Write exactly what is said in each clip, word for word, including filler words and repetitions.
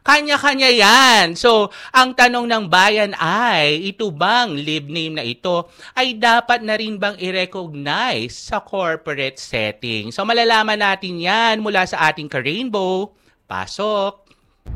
Kanya-kanya yan. So, ang tanong ng bayan ay, ito bang live name na ito ay dapat na rin bang i-recognize sa corporate setting? So, malalaman natin yan mula sa ating ka-Rainbow. Pasok!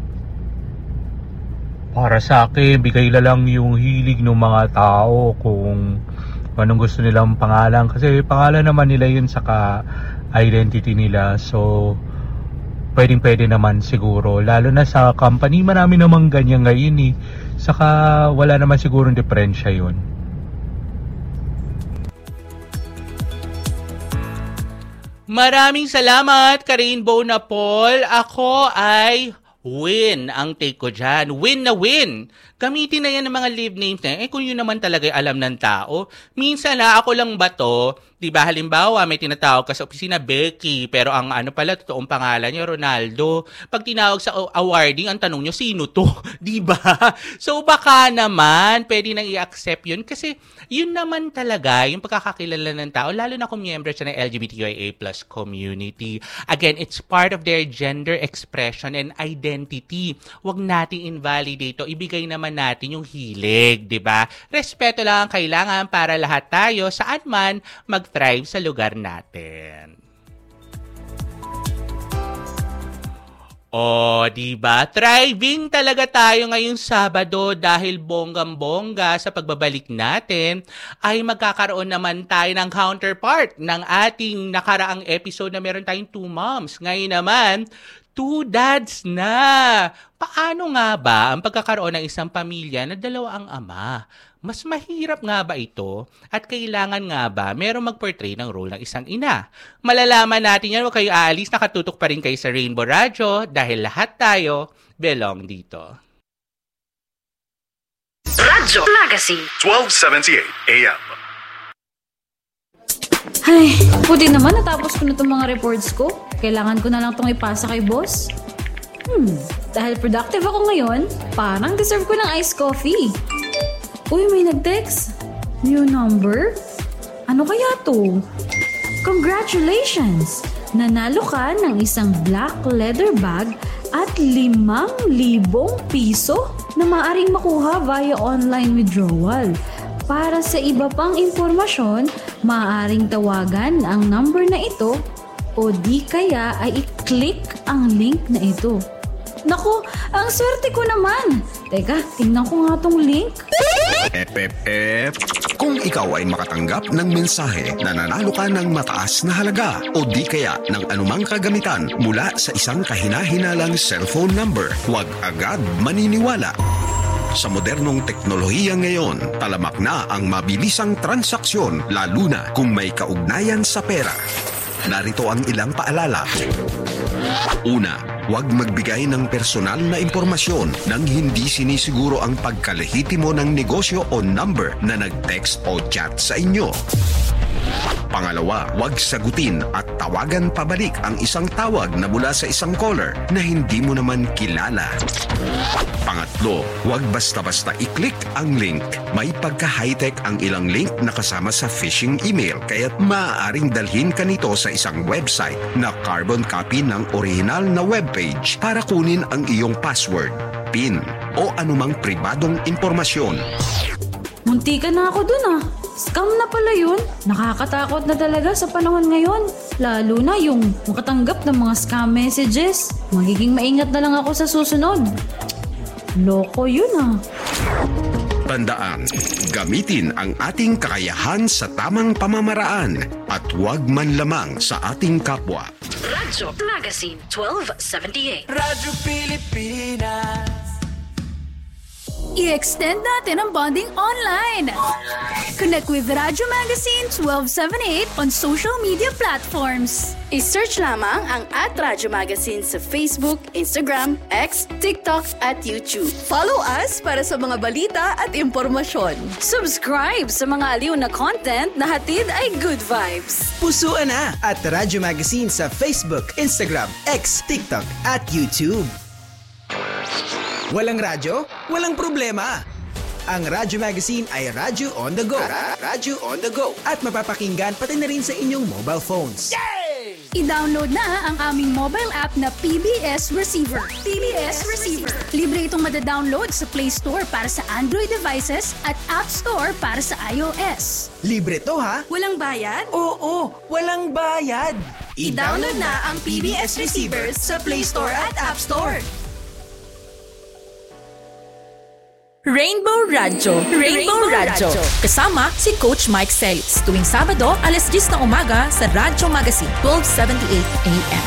Para sa akin, bigay na lang yung hilig ng mga tao kung anong gusto nilang pangalan. Kasi pangalan naman nila yun sa ka-identity nila. So, pwedeng pwede naman siguro. Lalo na sa company, marami namang ganyan ngayon eh. Saka wala naman siguro diferensya yun. Maraming salamat, ka-Rainbow na Paul. Ako ay win ang take ko dyan. Win na win. Gamitin na yan ng mga live names na yan. Eh kung yun naman talaga alam ng tao. Minsan na ako lang ba to? Diba halimbawa may tinatawag ka sa opisina Becky pero ang ano pala totoong pangalan niya Ronaldo. Pag tinawag sa awarding ang tanong niyo sino to? Diba? So baka naman pwede nang i-accept yun kasi yun naman talaga yung pagkakakilala ng tao lalo na kung miyembro siya ng L G B T Q I A plus community. Again, it's part of their gender expression and identity. Huwag nating invalidate to. Ibigay naman natin yung hilig, diba? Respeto lang ang kailangan para lahat tayo saan man mag-thrive sa lugar natin. O, diba? Thriving talaga tayo ngayong Sabado dahil bonggang-bongga sa pagbabalik natin ay magkakaroon naman tayo ng counterpart ng ating nakaraang episode na meron tayong two moms. Ngayon naman, two dads na. Paano nga ba ang pagkakaroon ng isang pamilya na dalawa ang ama? Mas mahirap nga ba ito? At kailangan nga ba merong mag-portray ng role ng isang ina? Malalaman natin yan. Huwag kayo aalis. Nakatutok pa rin kayo sa Rainbow Radyo dahil lahat tayo belong dito. Radyo Magazine twelve seventy-eight A M. Ay, buti naman natapos ko na itong mga reports ko. Kailangan ko na lang itong ipasa kay boss. Hmm, dahil productive ako ngayon, parang deserve ko ng iced coffee. Uy, may nag-text. New number? Ano kaya to? Congratulations! Nanalo ka ng isang black leather bag at limang libong piso na maaaring makuha via online withdrawal. Para sa iba pang impormasyon, maaaring tawagan ang number na ito o di kaya ay i-click ang link na ito. Naku, ang swerte ko naman! Teka, tingnan ko nga tong link. Ep, ep, ep. Kung ikaw ay makatanggap ng mensahe na nanalo ka ng mataas na halaga o di kaya ng anumang kagamitan mula sa isang kahinahinalang cellphone number, huwag agad maniniwala. Sa modernong teknolohiya ngayon, talamak na ang mabilisang transaksyon lalo na kung may kaugnayan sa pera. Narito ang ilang paalala. Una, huwag magbigay ng personal na impormasyon nang hindi sinisiguro ang pagkalehitimo ng negosyo o number na nag-text o chat sa inyo. Pangalawa, huwag sagutin at tawagan pabalik ang isang tawag na mula sa isang caller na hindi mo naman kilala. Pangatlo, huwag basta-basta i-click ang link. May pagka-high-tech ang ilang link na kasama sa phishing email kaya't maaaring dalhin ka nito sa isang website na carbon copy ng original na webpage para kunin ang iyong password, PIN o anumang pribadong impormasyon. Munti ka na ako dun ah. Scam na pala yun. Nakakatakot na talaga sa panahon ngayon. Lalo na yung makatanggap ng mga scam messages. Magiging maingat na lang ako sa susunod. Loko yun ah. Tandaan, gamitin ang ating kakayahan sa tamang pamamaraan at huwag man lamang sa ating kapwa. Radyo Magazine twelve seventy-eight. Radyo Pilipinas. I-extend natin ang bonding online. Connect with Radyo Magazine twelve seventy-eight on social media platforms. I-search lamang ang at Radyo Magazine sa Facebook, Instagram, X, TikTok at YouTube. Follow us para sa mga balita at impormasyon. Subscribe sa mga aliw na content na hatid ay good vibes. Pusuan na at Radyo Magazine sa Facebook, Instagram, X, TikTok at YouTube. Walang radyo? Walang problema. Ang Radyo Magazine ay radyo on the go. Radyo on the go. At mapapakinggan pati na rin sa inyong mobile phones. Yay! I-download na ang aming mobile app na P B S Receiver. P B S Receiver. Libre itong mada-download sa Play Store para sa Android devices at App Store para sa iOS. Libre to ha? Walang bayad? Oo, walang bayad. I-download na ang P B S Receiver sa Play Store at App Store. Rainbow Radyo. Rainbow Radyo. Kasama si Coach Mike Celis. Tuwing Sabado, alas diyes ng umaga sa Radyo Magazine, twelve seventy-eight A M.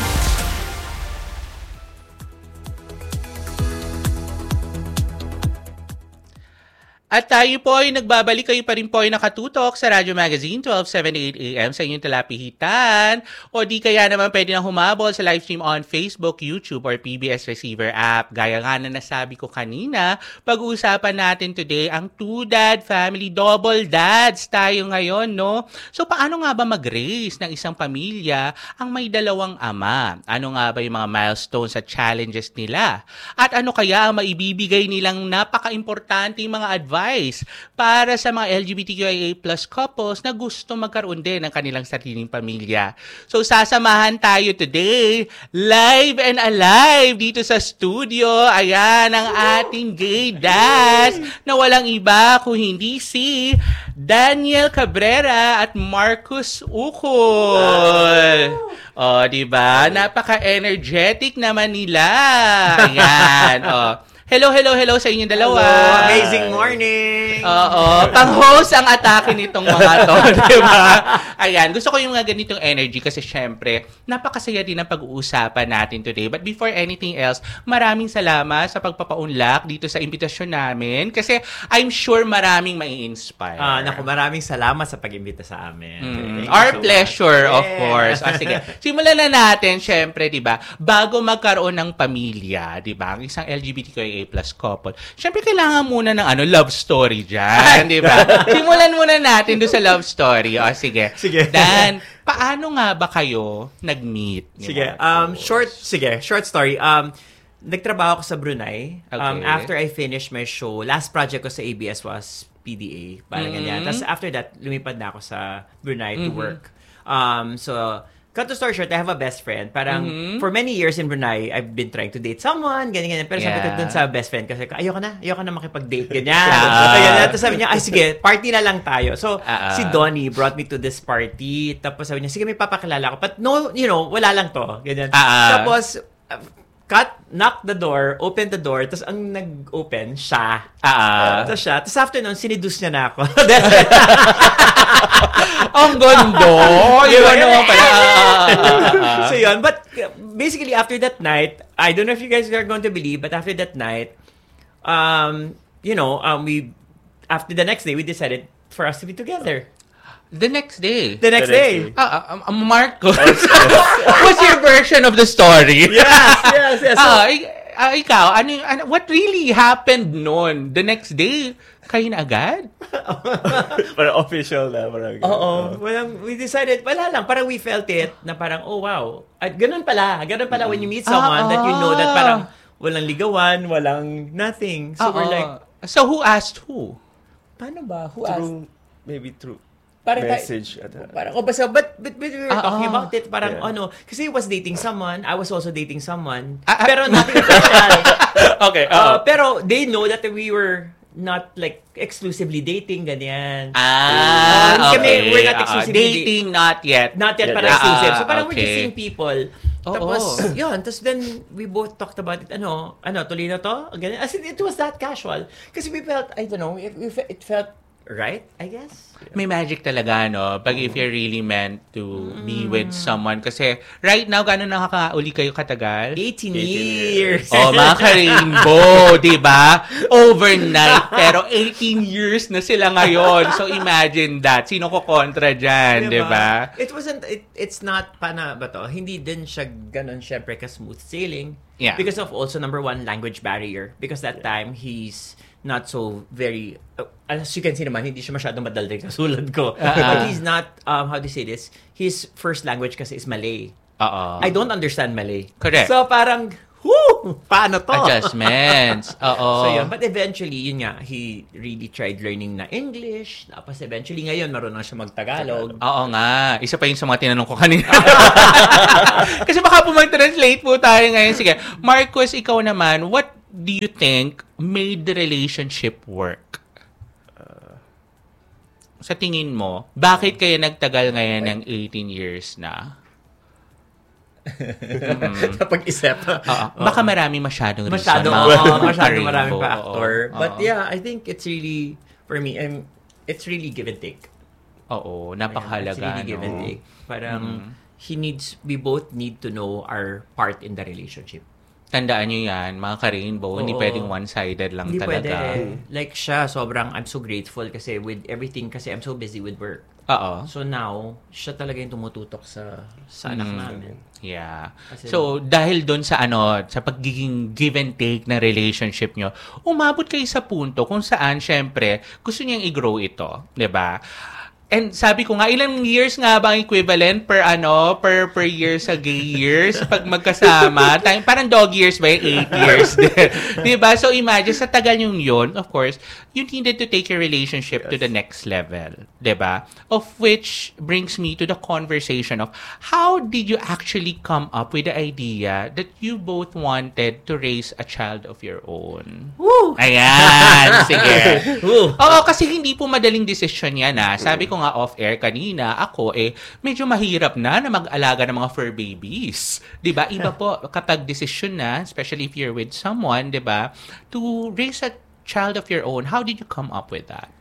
At tayo po ay nagbabalik, kayo pa rin po ay nakatutok sa Radyo Magazine, twelve seventy-eight A M sa inyong talapihitan. O di kaya naman pwede na humabol sa live stream on Facebook, YouTube, or P B S Receiver app. Gaya nga na nasabi ko kanina, pag-uusapan natin today ang two-dad family, double dads tayo ngayon, no? So paano nga ba mag-raise ng isang pamilya ang may dalawang ama? Ano nga ba yung mga milestones at challenges nila? At ano kaya ang maibibigay nilang napaka-importante mga advice para sa mga L G B T Q I A plus couples na gusto magkaroon din ng kanilang sariling pamilya. So sasamahan tayo today, live and alive dito sa studio. Ayan ang ating gay dads na walang iba kung hindi si Daniel Cabrera at Marcus Ukol. Oh, di ba? Napaka-energetic naman nila. Ayan. Oh. Hello, hello, hello sa inyong dalawa. Hello, amazing morning. Oo, pang-host ang atake nitong mga to, di ba? Ayan, gusto ko yung mga ganitong energy kasi syempre, napakasaya din ang pag-uusapan natin today. But before anything else, maraming salamat sa pagpapaunlak dito sa imbitasyon namin kasi I'm sure maraming mai-inspire. Ah, naku, maraming salamat sa pag-imbita sa amin. Mm, our so pleasure, much. Of course. Ah, sige, simulan na natin, syempre, di ba, bago magkaroon ng pamilya, di ba, ang isang L G B T Q I A plus couple. Siyempre, kailangan muna ng ano love story dyan, di ba? Simulan muna natin doon sa love story. O, sige. Sige. Dan, paano nga ba kayo nag-meet? Sige. Um, short, sige. Short story. Um, nagtrabaho ako sa Brunei. Okay. Um, after I finished my show, last project ko sa A B S was P D A. Parang mm-hmm. ganyan. Tapos after that, lumipad na ako sa Brunei mm-hmm. to work. Um, so, cut to story short, I have a best friend. Parang, mm-hmm. for many years in Brunei, I've been trying to date someone, ganyan-ganyan. Pero yeah. sabi ko dun sa best friend, kasi ayoko na, ayoko na makipag-date, ganyan. Uh, Tapos sabi niya, ay sige, party na lang tayo. So, uh, si Donnie brought me to this party. Tapos sabi niya, sige, may papakilala ko. But no, you know, wala lang to. Ganyan. Uh, Tapos, uh, cut, knock the door, open the door, tapos ang nag-open, siya. Uh, tapos siya. Tapos after nun, sinidus niya na ako. Ang gondo! Yun naman pala. So yun, but basically after that night, I don't know if you guys are going to believe, but after that night, um, you know, um, we, after the next day, we decided for us to be together. The next day? The next, the next day. day. Ah, uh, uh, Marcos. What's your version of the story? Yes, yes, yes. So, uh, uh, ikaw, ano, ano, what really happened noon? The next day, kayo na agad? Parang official na. Parang, oo. Uh, we decided, wala lang. Parang we felt it na parang, oh wow. At ganun pala. Ganun pala when you meet someone uh, that you know that parang walang ligawan, walang nothing. So uh, we're like... So who asked who? Paano ba? Who through, asked? Maybe through parang message. Tayo, at, parang, oh, basta, but, but, but we were uh, talking uh, about it. Parang yeah. ano, kasi he was dating someone. I was also dating someone. Uh, uh, pero nothing official. Okay. Uh, pero they know that we were not like exclusively dating, ganyan. Ah, um, okay. Kami, we're not exclusively uh, dating, not yet. Not yet, yeah, parang yeah. exclusive. So parang okay. we're just seeing people. Oh, tapos, oh. yun. Tapos then, we both talked about it. Ano, ano, tuloy na to? Ganyan. As in, it was that casual. Kasi we felt, I don't know, it, it felt right, I guess. May magic talaga, no? Pag if you're really meant to mm. be with someone. Kasi right now, gano'n nakakauli kayo katagal? eighteen years. Oh, mga ka-rainbow, di ba? Overnight. Pero eighteen years na sila ngayon. So imagine that. Sino ko kontra dyan, di ba? It wasn't, it, it's not, paano ba to? Hindi din siya gano'n syempre ka-smooth sailing. Yeah. Because of also, number one, language barrier. Because that time, he's not so very, uh, as you can see naman, hindi siya masyadong madaldal kasulad ko. Uh-uh. But he's not, um, how do you say this? His first language kasi is Malay. Uh-uh. I don't understand Malay. Correct. So parang, whoo! paano to? Adjustments. Oo. So yun, but eventually, yun nga, he really tried learning na English. Tapos eventually ngayon, marunong siya mag-Tagalog. Oo nga. Isa pa yun sa mga tinanong ko kanina. Kasi baka po mag-translate po tayo ngayon. Sige, Marcos, ikaw naman, what do you think made the relationship work? Sa tingin mo, bakit kayo nagtagal ngayon ng eighteen years na? Mm-hmm. Napag-isip. Uh, baka marami masyadong reason. Masyado, uh, masyadong maraming factor. Uh, But yeah, I think it's really, for me, um, it's really give and take. Oo, napakahalaga. It's really no? give and take. Parang, mm. he needs, we both need to know our part in the relationship. Tandaan nyo yan, mga ka-rainbow, hindi pwedeng one-sided lang hindi talaga. Hindi pwede. Like siya, sobrang, I'm so grateful kasi with everything, kasi I'm so busy with work. Oo. So now, siya talaga yung tumututok sa sa anak mm. namin. Yeah. Kasi, so, dahil doon sa ano, sa pagiging give and take na relationship nyo, umabot kayo sa punto kung saan, syempre, gusto niyang i-grow ito. Diba? And sabi ko nga, ilang years nga ba ang equivalent per ano, per per year sa gay years pag magkasama? Parang dog years ba yung eight years? Diba? So imagine, sa tagal yung yun, of course, you needed to take your relationship yes. to the next level. Diba? Of which brings me to the conversation of how did you actually come up with the idea that you both wanted to raise a child of your own? Woo! Ayan! Sige. Oo, kasi hindi po madaling desisyon yan ha. Sabi ko nga off-air kanina, ako eh, medyo mahirap na na mag-alaga ng mga fur babies. Diba? Iba po kapag desisyon na, especially if you're with someone, diba? To raise a child of your own, how did you come up with that?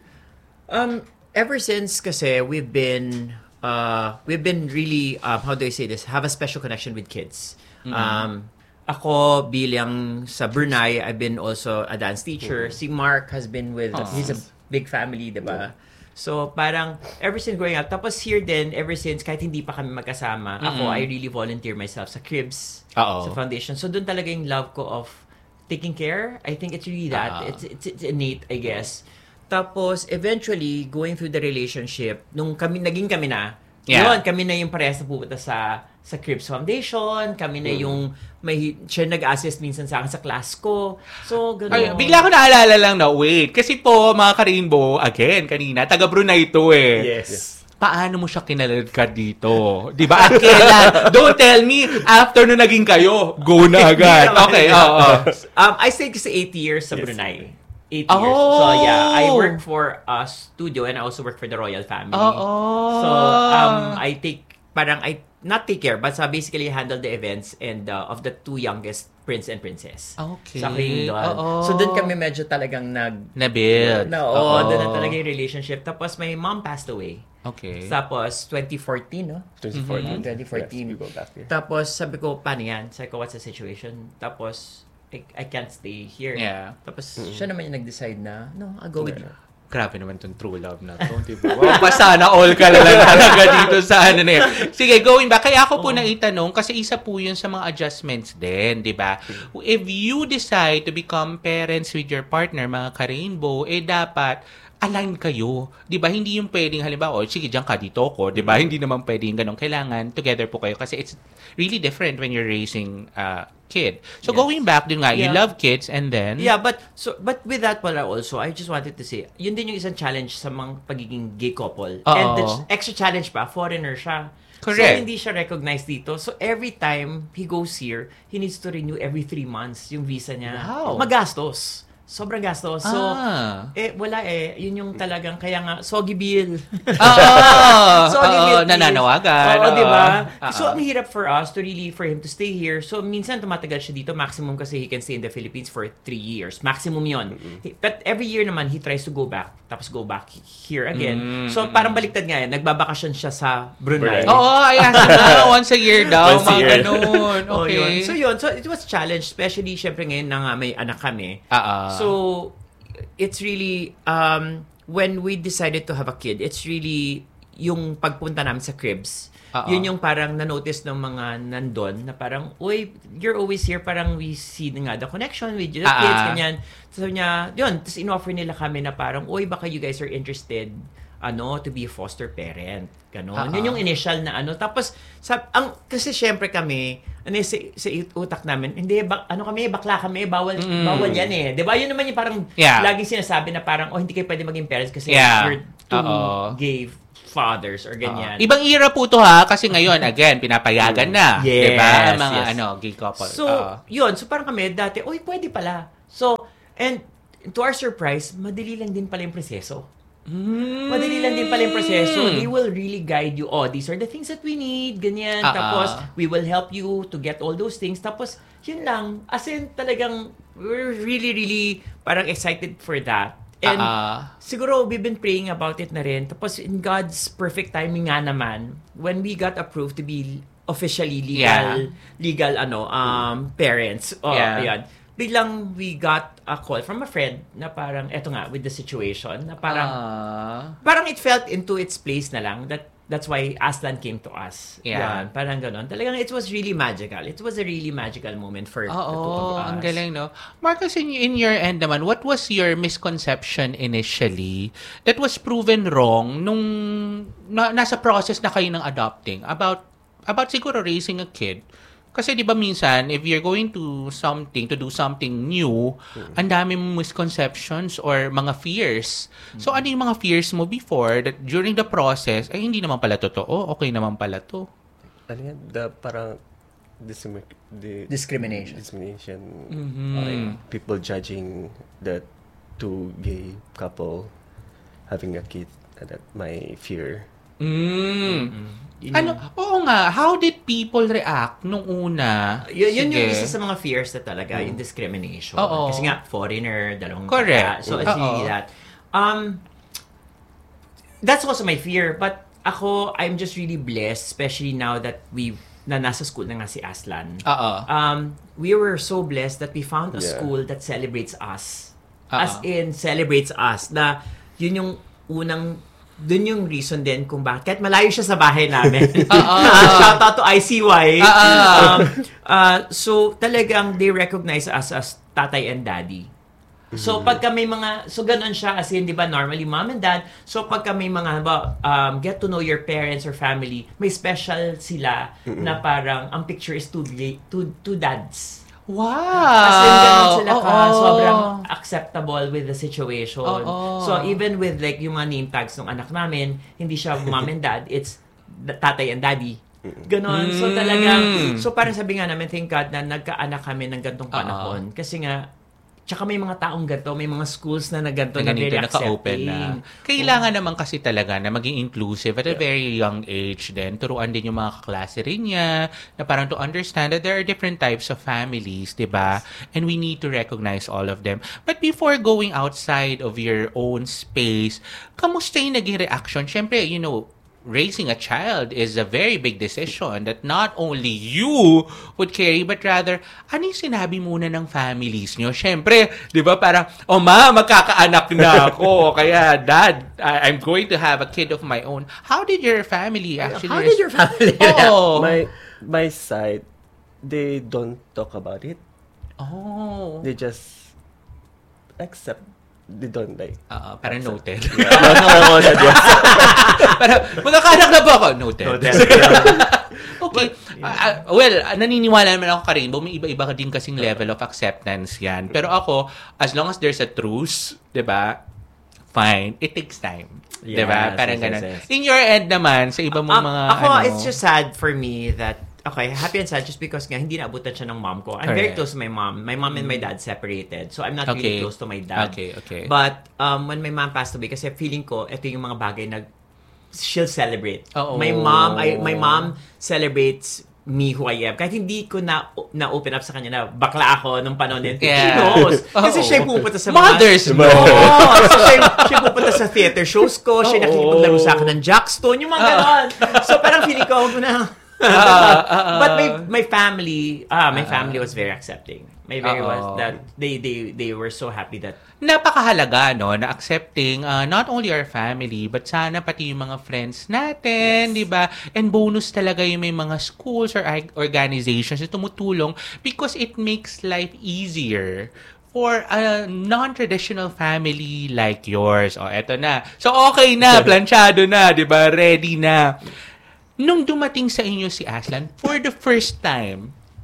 Um, ever since kasi we've been, uh, we've been really, um, how do I say this, have a special connection with kids. Mm-hmm. Um, ako bilang sa Brunei, I've been also a dance teacher. Mm-hmm. Si Mark has been with, oh. he's a big family, diba? Yeah. So, parang, ever since growing up, tapos here din, ever since, kahit hindi pa kami magkasama, mm-hmm. ako, I really volunteer myself sa cribs, Uh-oh. sa foundation. So, doon talaga yung love ko of taking care. I think it's really that. Uh-huh. It's, it's it's innate, I guess. Tapos, eventually, going through the relationship, nung kami, naging kami na, yeah. yun, kami na yung parehas na pupunta sa sa Cribs Foundation, kami na yung may siya nag-assist minsan sa akin sa class ko. So, gano'n. Ay, bigla ko naalala lang na, wait, kasi po, mga ka-rainbow, again, kanina, taga Brunei ito eh. Yes. Paano mo siya kinaladkad dito? Di ba? At kailan? Don't tell me, after no naging kayo, go na agad. Okay, oo. Oh, oh. um, I stayed kasi eight years sa yes. Brunei. Eight oh. years. So, yeah, I work for a studio and I also work for the royal family. Oh, oh. So, um, I take, parang, I not take care, but so basically handle the events and uh, of the two youngest prince and princess. Okay. Sa Kingdom. So, doon kami medyo talagang nag... Na-build. Na, oo, doon na talaga yung relationship. Tapos, my mom passed away. Okay. Tapos, twenty fourteen, no? twenty fourteen. Mm-hmm. twenty fourteen. Yes, we go back here. Tapos, sabi ko, paano yan? Sabi ko, what's the situation? Tapos, I, I can't stay here. Yeah. Tapos, mm-hmm. siya naman yung nag-decide na, no, I'll go with you. Grabe naman tong true love na to, diba? Wow, sana all ka lang talaga dito sa ano na yun. Sige, going back. Kaya ako po oh. naitanong, kasi isa po yun sa mga adjustments din, di ba? If you decide to become parents with your partner, mga ka-rainbow, eh dapat align kayo. Di ba? Hindi yung pwedeng, halimbawa, oh, sige, diyan ka dito ko. Di ba? Hindi naman pwedeng ganun. Kailangan together po kayo kasi it's really different when you're raising uh, kid. So, yes. going back din nga, yeah. you love kids and then... Yeah, but so but with that pala also, I just wanted to say, yun din yung isang challenge sa mga pagiging gay couple. Uh-oh. And the extra challenge pa, foreigner siya. Correct. So, hindi siya recognized dito. So, every time he goes here, he needs to renew every three months yung visa niya. Wow. Magastos. Sobrang gastos. So, ah. eh, wala eh. Yun yung talagang, kaya nga, soggy bill. Oo! Soggy bill. Nananawagan. Oo, di ba? Uh-oh. So, ang hirap for us to really, for him to stay here. So, minsan tumatagal siya dito. Maximum kasi he can stay in the Philippines for three years. Maximum yun. Mm-hmm. But every year naman, he tries to go back. Tapos go back here again. Mm-hmm. So, parang baliktad nga yan. Nagbabakasyon siya sa Brunei. Oo, ayan na. Once a year daw. Once a year. Ganun. Okay. Oh, yun. So, yun. So, it was challenge. Especially, syempre ngayon na nga may anak kami. Oo. So, it's really, um, when we decided to have a kid, it's really yung pagpunta namin sa cribs. Uh-oh. Yun yung parang na-notice ng mga nandun na parang, uy, you're always here. Parang we see nga the connection with the uh-uh. kids, ganyan. So niya, yun, tapos in-offer nila kami na parang, uy, baka you guys are interested ano, to be a foster parent. Ganon. Uh-huh. Yun yung initial na ano. Tapos, sa, ang, kasi syempre kami, ano sa, sa utak namin, hindi, bak, ano kami, bakla kami, bawal, mm. bawal yan eh. Di ba? Yun naman yung parang, yeah. laging sinasabi na parang, oh, hindi kayo pwede maging parents kasi yeah. you're two Uh-oh. gay fathers or ganyan. Uh, ibang era po to ha, kasi ngayon, again, pinapayagan na. Yes, di ba? Mga yes. ano, gay couple. So, uh, yun. So, parang kami, dati, uy, pwede pala. So, and to our surprise, madali lang din pala yung proseso. Mm. Madali lang din pala yung proseso. They will really guide you. Oh, these are the things that we need. Ganyan. Uh-uh. Tapos, we will help you to get all those things. Tapos, yun lang. As in, talagang, we're really, really parang excited for that. And uh-uh. siguro, we've been praying about it na rin. Tapos, in God's perfect timing nga naman, when we got approved to be officially legal, yeah. legal, ano, um, parents. Oh, yeah. Ayan. Biglang we got a call from a friend na parang, eto nga, with the situation, na parang, uh, parang it felt into its place na lang. That That's why Aslan came to us. Yeah. Yan, parang ganon. Talagang it was really magical. It was a really magical moment for oh, the two of us. Ang galing, no? Marcus, in, in your end naman, what was your misconception initially that was proven wrong nung na, nasa process na kayo ng adopting about, about siguro raising a kid? Kasi di ba minsan, if you're going to something, to do something new, mm-hmm. ang dami mong misconceptions or mga fears. Mm-hmm. So ano yung mga fears mo before that during the process, ay hindi naman pala totoo, okay naman pala to? Ano yan? The parang dismi- the discrimination. Discrimination. Mm-hmm. Like people judging the two gay couple having a kid. That my fear. Mm. Mm-hmm. Ano, oo nga, how did people react nung una? Y- yun yung isa sa mga fears na talaga, mm. yung discrimination. Oo. Kasi nga, foreigner, dalawang correct. Kata. So, it's really that. Um, that's also my fear. But ako, I'm just really blessed, especially now that we na nasa school na nga si Aslan. Oo. Um, we were so blessed that we found a yeah. school that celebrates us. Uh-oh. As in, celebrates us. Na yun yung unang doon yung reason din kung bakit. Kahit malayo siya sa bahay namin. Shout out to I C Y. um, uh, so, talagang they recognize us as tatay and daddy. So, pagka may mga, so ganun siya as in, di ba, normally mom and dad. So, pagka may mga, ba, um, get to know your parents or family, may special sila mm-hmm. na parang, ang picture is two, two, two dads. Wow! As in, ganun sila ka. Oh, sobrang acceptable with the situation. Oh, oh. So, even with like yung mga name tags ng anak namin, hindi siya mom and dad, it's tatay and daddy. Ganon. Mm. So, talagang, so parang sabi nga namin, thank God na nagkaanak kami ng gantong panahon. Uh-oh. Kasi nga, tsaka may mga taong ganito, may mga schools na na ganito na, na very accepting. Na. Kailangan oh. naman kasi talaga na maging inclusive at a very young age din. Turuan din yung mga kaklase rin niya na parang to understand that there are different types of families, diba? Yes. And we need to recognize all of them. But before going outside of your own space, kamusta yung naging reaction? Siyempre, you know, raising a child is a very big decision that not only you would carry, but rather, ano yung sinabi muna ng families nyo? Siyempre, di ba parang, oh ma, magkakaanak na ako. Kaya, dad, I- I'm going to have a kid of my own. How did your family actually... How did your family... Oh. My, my side, they don't talk about it. Oh. They just accept. They don't like. Uh, parang noted. Yeah. Noted, yes. Parang, magkakanak na ba ako? Noted. Noted. Okay. Uh, uh, well, uh, naniniwala naman ako ka rin. May iba-iba ka din kasing level of acceptance yan. Pero ako, as long as there's a truce, di ba? Fine. It takes time. Yes, di ba? Parang yes, ganun. Yes, yes. In your end naman, sa iba mong uh, mga... Ako, ano, it's just sad for me that okay, happy and sad just because nga hindi naabutan siya ng mom ko. I'm Correct. very close to my mom. My mom and my dad separated. So I'm not okay. really close to my dad. Okay, okay. But um, when my mom passed away, kasi feeling ko, ito yung mga bagay na she'll celebrate. Oh, my mom, I, my mom celebrates me who I am. Kahit hindi ko na na-open up sa kanya na bakla ako nung panahon din. Yeah. She knows. Kasi oh. siya yung pupunta sa mga... Mothers know! Oh, so siya, siya yung pupunta sa theater shows ko. Siya oh. nakikipaglaro sa akin ng Jackstone. Yung mga ganon. So parang feeling ko, huwag mo na... Uh, uh, uh, but my my family, ah, my uh, family was very accepting. My very uh, was that they they they were so happy that napakahalaga no na accepting uh, not only our family but sana pati yung mga friends natin, yes. 'di ba? And bonus talaga yung may mga schools or organizations na tumutulong because it makes life easier for a non-traditional family like yours. Oh, eto na. So okay na, planchado na, 'di ba? Ready na. Nung dumating sa inyo si Aslan, for the first time,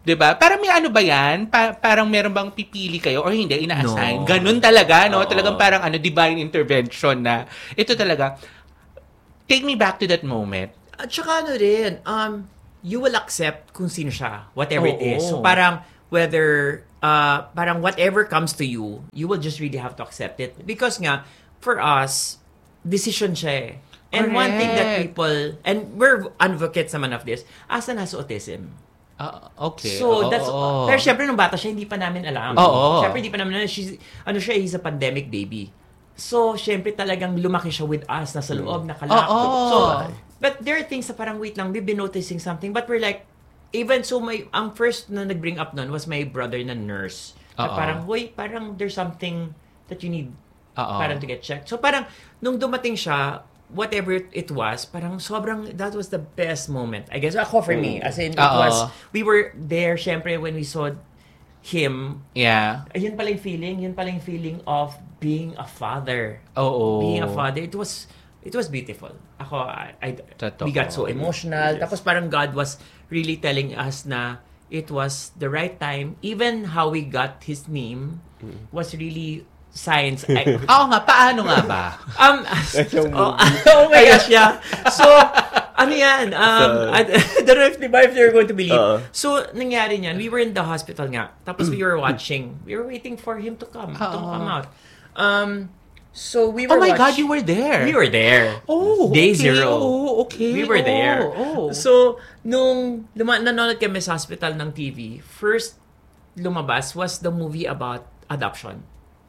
Diba? Parang may ano ba yan? Pa- parang meron bang pipili kayo or hindi, ina-assign? No. Ganun talaga, no? Oo. Talagang parang ano, divine intervention na ito talaga. Take me back to that moment. At saka ano rin, um, you will accept kung sino siya, whatever it Oo. is. So parang, whether, uh, parang whatever comes to you, you will just really have to accept it. Because nga, for us, decision siya eh. And one thing that people, and we're advocates naman of this, Aslan has autism. Uh, okay. So, Oo, that's, oo. pero syempre nung bata siya, hindi pa namin alam. Oo. Syempre, hindi pa namin alam, she's, ano siya, he's a pandemic baby. So, syempre talagang lumaki siya with us, nasa loob, nakalaptop. Oo. So, but there are things na parang, wait lang, we've been noticing something, but we're like, even so, my, ang first na nag-bring up nun was my brother na nurse. Na Oo. parang, wait, parang there's something that you need Oo. parang to get checked. So, parang, nung dumating siya, whatever it was, parang sobrang, that was the best moment. I guess, ako for me. As in, it Oo. was, we were there, syempre, when we saw him. Yeah. Yun pala yung feeling, yun pala yung feeling of being a father. Oo. Being a father. It was, it was beautiful. Ako, I, I Totoo. we got so emotional. Tapos parang God was really telling us na it was the right time. Even how we got his name was really science. I, Oo nga, paano nga ba? Um, oh, oh my gosh, yeah. So, ano yan? Um, I, I don't know if, diba, if they're going to believe. Uh-uh. So, nangyari niyan, we were in the hospital nga. Tapos we were watching. We were waiting for him to come, to come out. Um, so, we were Oh my watch- God, you were there. We were there. Oh, Day okay. zero. Oh, okay. We were Oh, there. oh. So, nung luma- nanonood kami sa hospital ng T V, first lumabas was the movie about adoption.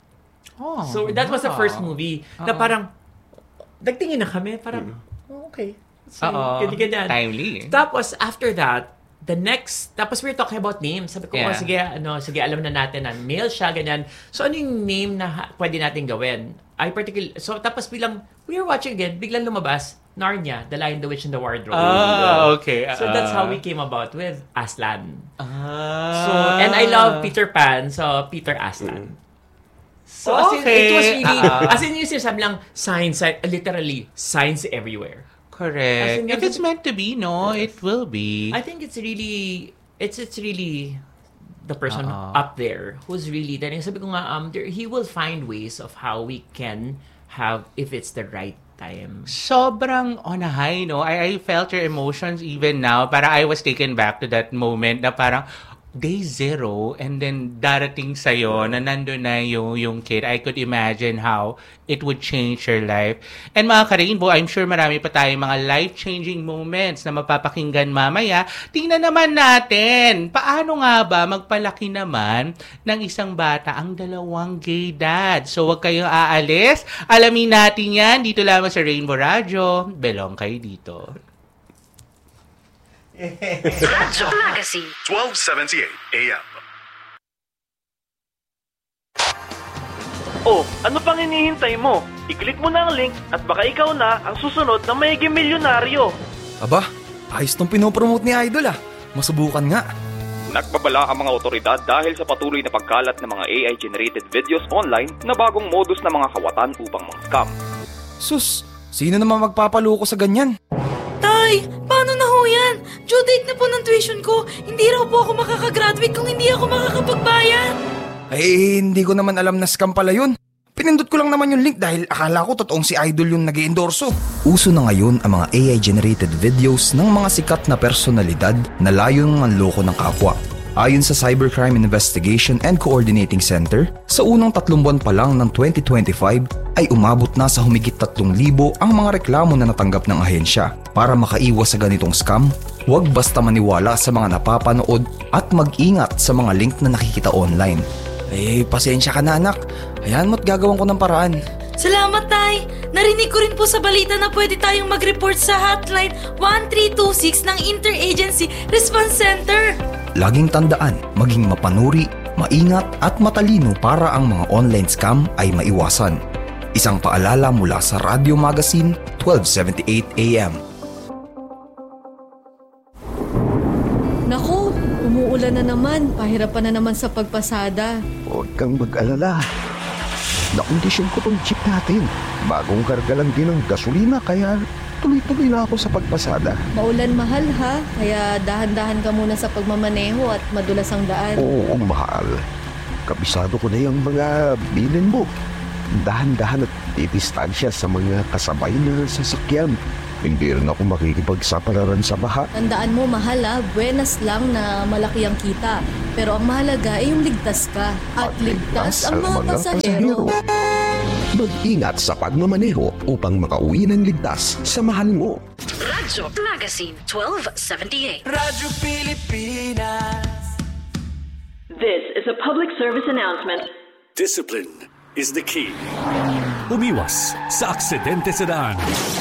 Oh, So, that was the first wow. movie na Oo. parang, nagtingin na kami, parang, oh, okay. So, Oo. ganyan-ganyan. Timely. Tapos, after that, the next, tapos we were talking about names. Sabi ko, Yeah. oh, sige, ano, sige, alam na natin na male siya, ganyan. So, ano yung name na ha- pwede natin gawin? I particular, so, tapos bilang, we were watching again, biglang lumabas, Narnia, The Lion, the Witch, and the Wardrobe. Ah, okay. So, that's how Ah. we came about with Aslan. Ah. So, and I love Peter Pan, so Peter Aslan. So, as in, Okay. it was really, Ah. as in yung sinasabi lang, science, uh, literally, science everywhere. Correct. As in, If it's meant to be, no, it will be. I think it's really, it's it's really the person Uh-uh. up there who's really, then sabi ko nga, um, there, he will find ways of how we can have, if it's the right time. Sobrang on a high, no? I, I felt your emotions even now. Para I was taken back to that moment na parang day zero and then darating sa'yo na nandun na yung, yung kid. I could imagine how it would change your life. And mga ka-Rainbow, I'm sure marami pa tayong mga life-changing moments na mapapakinggan mamaya. Tingnan naman natin, paano nga ba magpalaki naman ng isang bata ang dalawang gay dad? So wag kayong aalis. Alamin natin yan dito lamang sa Rainbow Radio. Belong kayo dito. Radyo Magazine. twelve seventy-eight A M. Oh, ano pang hinihintay mo? I-click mo na ang link at baka ikaw na ang susunod na magiging milyonaryo. Aba, ayos tong pinopromote ni Idol ah. Masubukan nga. Nagbabala ang mga otoridad dahil sa patuloy na pagkalat ng mga A I-generated videos online na bagong modus ng mga kawatan upang mga scam. Sus, sino naman magpapaloko sa ganyan? Tay, paano na ho yan? Due date na po ng tuition ko. Hindi raw po ako makakagraduate kung hindi ako makakapagbayad. Eh, hindi ko naman alam na scam pala yun. Pinindot ko lang naman yung link dahil akala ko totoong si Idol yung nag-i-endorso. Uso na ngayon ang mga A I-generated videos ng mga sikat na personalidad na layong manloko ng kapwa. Ayon sa Cybercrime Investigation and Coordinating Center, sa unang tatlong buwan pa lang ng twenty twenty-five ay umabot na sa humigit tatlong libo ang mga reklamo na natanggap ng ahensya. Para makaiwas sa ganitong scam, huwag basta maniwala sa mga napapanood at mag-ingat sa mga link na nakikita online. Eh, pasensya ka na anak. Hayaan mo't gagawin ko ng paraan. Salamat, Tay. Narinig ko rin po sa balita na pwede tayong mag-report sa hotline one three two six ng Interagency Response Center. Laging tandaan, maging mapanuri, maingat at matalino para ang mga online scam ay maiwasan. Isang paalala mula sa Radio Magazine, twelve seventy-eight A M. Naku, umuulan na naman. Pahirapan na naman sa pagpasada. Huwag kang mag-alala. Nakondisyon ko tong jeep natin. Bagong karga lang din ng gasolina kaya tuloy-tuloy na ako sa pagpasada. Maulan mahal ha, kaya dahan-dahan ka muna sa pagmamaneho at madulas ang daan. Oo, mahal. Kabisado ko na yung mga bilin mo. Dahan-dahan at titistansya sa mga kasabay na sasakyan. Hindi rin ako makikipagsapalaran sa baha. Tandaan mo, mahal ha, buenas lang na malaki ang kita. Pero ang mahalaga ay yung ligtas ka. At, at ligtas, ligtas ang mga, mga pasahero. Mag-ingat sa pagmamaneho upang makauwi ng ligtas sa mahal mo. Radyo Magazine twelve seventy-eight. Radyo Pilipinas. This is a public service announcement. Discipline is the key. Umiwas sa aksidente sa daan.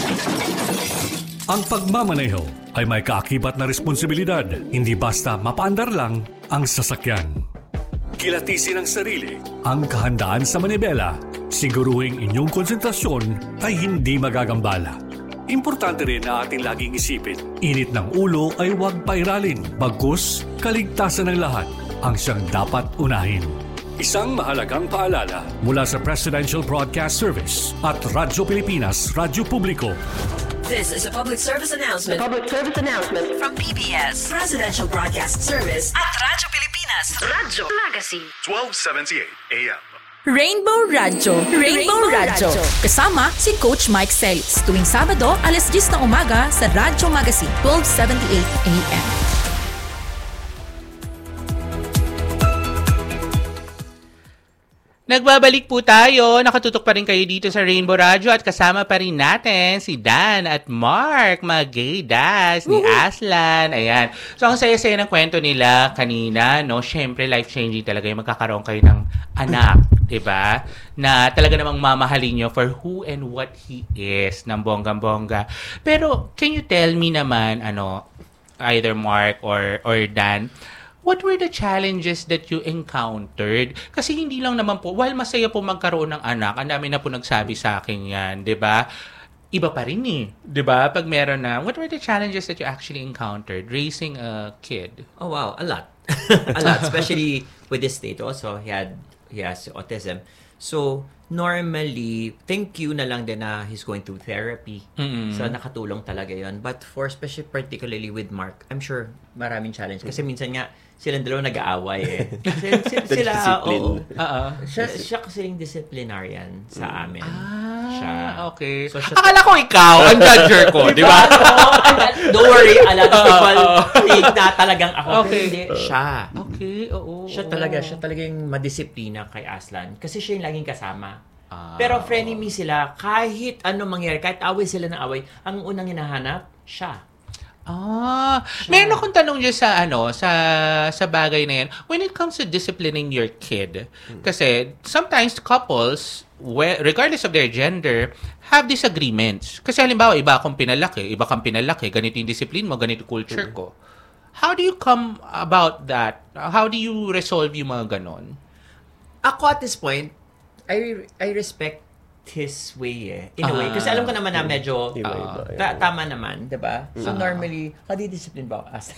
Ang pagmamaneho ay may kaakibat na responsibilidad. Hindi basta mapaandar lang ang sasakyan. Kilatisin ang sarili, ang kahandaan sa manibela. Siguruhing inyong konsentrasyon ay hindi magagambala. Importante rin na ating laging isipin, init ng ulo ay huwag pairalin. Bagkus, kaligtasan ng lahat ang siyang dapat unahin. Isang mahalagang paalala mula sa Presidential Broadcast Service at Radyo Pilipinas, Radyo Publiko. This is a public service announcement. Public service announcement from P B S Presidential Broadcast Service at Radyo Pilipinas, Radyo Magazine twelve seventy-eight A M. Rainbow Radyo. Rainbow Radyo. Kasama si Coach Mike Celis. Tuwing Sabado, alas diyes ng umaga sa Radyo Magazine twelve seventy-eight A M. Nagbabalik po tayo. Nakatutok pa rin kayo dito sa Rainbow Radio at kasama pa rin natin si Dan at Mark, mga gay das ni Aslan. Ayan. So, ang saya-saya ng kwento nila kanina, no? Siyempre, life-changing talaga yung magkakaroon kayo ng anak, diba? Na talaga namang mamahalin nyo for who and what he is, ng bonggang-bongga. Pero, can you tell me naman, ano, either Mark or, or Dan, what were the challenges that you encountered? Kasi hindi lang naman po, while masaya po magkaroon ng anak, ang dami na po nagsabi sa akin yan, di ba? Iba pa rin eh, di ba? Pag meron na, what were the challenges that you actually encountered raising a kid? Oh wow, a lot. A lot, especially with this state also, he had, he has autism. So, normally, thank you na lang din na he's going through therapy. Mm-hmm. So, nakatulong talaga yon. But for especially particularly with Mark, I'm sure maraming challenge. Kasi minsan nga, silang dalawa nag-aaway eh. Kasi sila, sila oo. Uh-uh. Siya, siya kasi yung disciplinarian sa amin. Ah, siya. okay. So, siya, akala ko ikaw, ang judger ko, di ba? Don't worry, a lot of people think na talagang ako. Okay. Hindi, siya. Okay, oo. Siya talaga, siya talaga yung madisiplina kay Aslan. Kasi siya yung laging kasama. Ah, pero frenemy sila, kahit ano mangyari, kahit away sila ng away, ang unang hinahanap, siya. Ah, meron akong tanong dyan sa ano, sa sa bagay na yan. When it comes to disciplining your kid, kasi sometimes couples, where, regardless of their gender, have disagreements. Kasi halimbawa, iba akong pinalaki, iba kang pinalaki, ganito yung discipline mo, ganito culture ko. How do you come about that? How do you resolve yung mga ganon? Ako at this point, I I respect his way eh. In a way. Kasi alam ko naman na medyo uh, ta- tama naman, diba? So, uh, normally, kadi-discipline ba ako?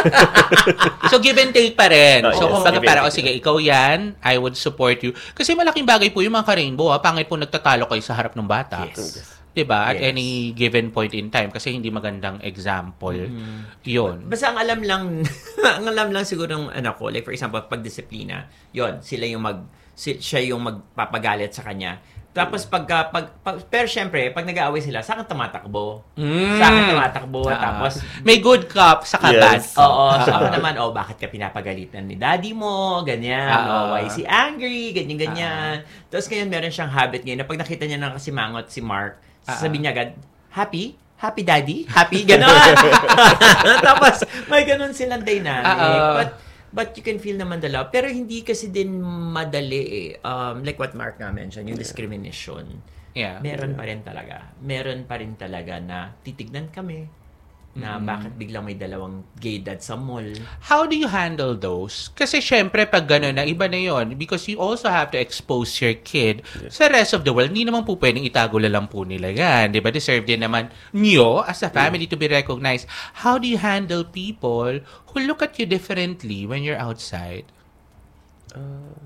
So, give and take pa rin. Oh, so, yes, kumbaga para, o sige, ikaw yan, I would support you. Kasi malaking bagay po yung mga ka-rainbow, ha? Pangit po nagtatalo kayo sa harap ng bata. Yes. Diba? At Yes. any given point in time. Kasi hindi magandang example. Mm-hmm. Yun. Basta ang alam lang, ang alam lang siguro ng anak ko, like for example, pag-disiplina, yun, sila yung mag, siya yung magpapagalit sa kanya. Tapos pagka pag, pag pero syempre pag nag-aaway sila, sa akin tumatakbo. Mm. Sa akin tumatakbo uh, tapos may good cop sa bad. Yes. Oo, so ako naman, oh, bakit ka pinapagalitan ni daddy mo? Ganyan. Uh, oh, why is he angry? Ganyan ganyan. Uh, tapos ngayon meron siyang habit ngayon na pag nakita niya ng kasimangot si Mark, uh, sasabihin niya agad, "Happy? Happy daddy? Happy?" Ganon. Tapos may ganon silang dynamic. Uh, But But you can feel naman the love. Pero hindi kasi din madali eh. Um, like what Mark nga mentioned, yung discrimination. Yeah. Meron pa rin talaga. Meron pa rin talaga na titignan kami na mm-hmm. bakit biglang may dalawang gay dad sa mall. How do you handle those? Kasi syempre pag gano'n na, iba na yon because you also have to expose your kid yes. sa rest of the world. Hindi naman po pwedeng itago lang po nila yan. Diba? Deserve din naman nyo as a family yeah. to be recognized. How do you handle people who look at you differently when you're outside? Uh,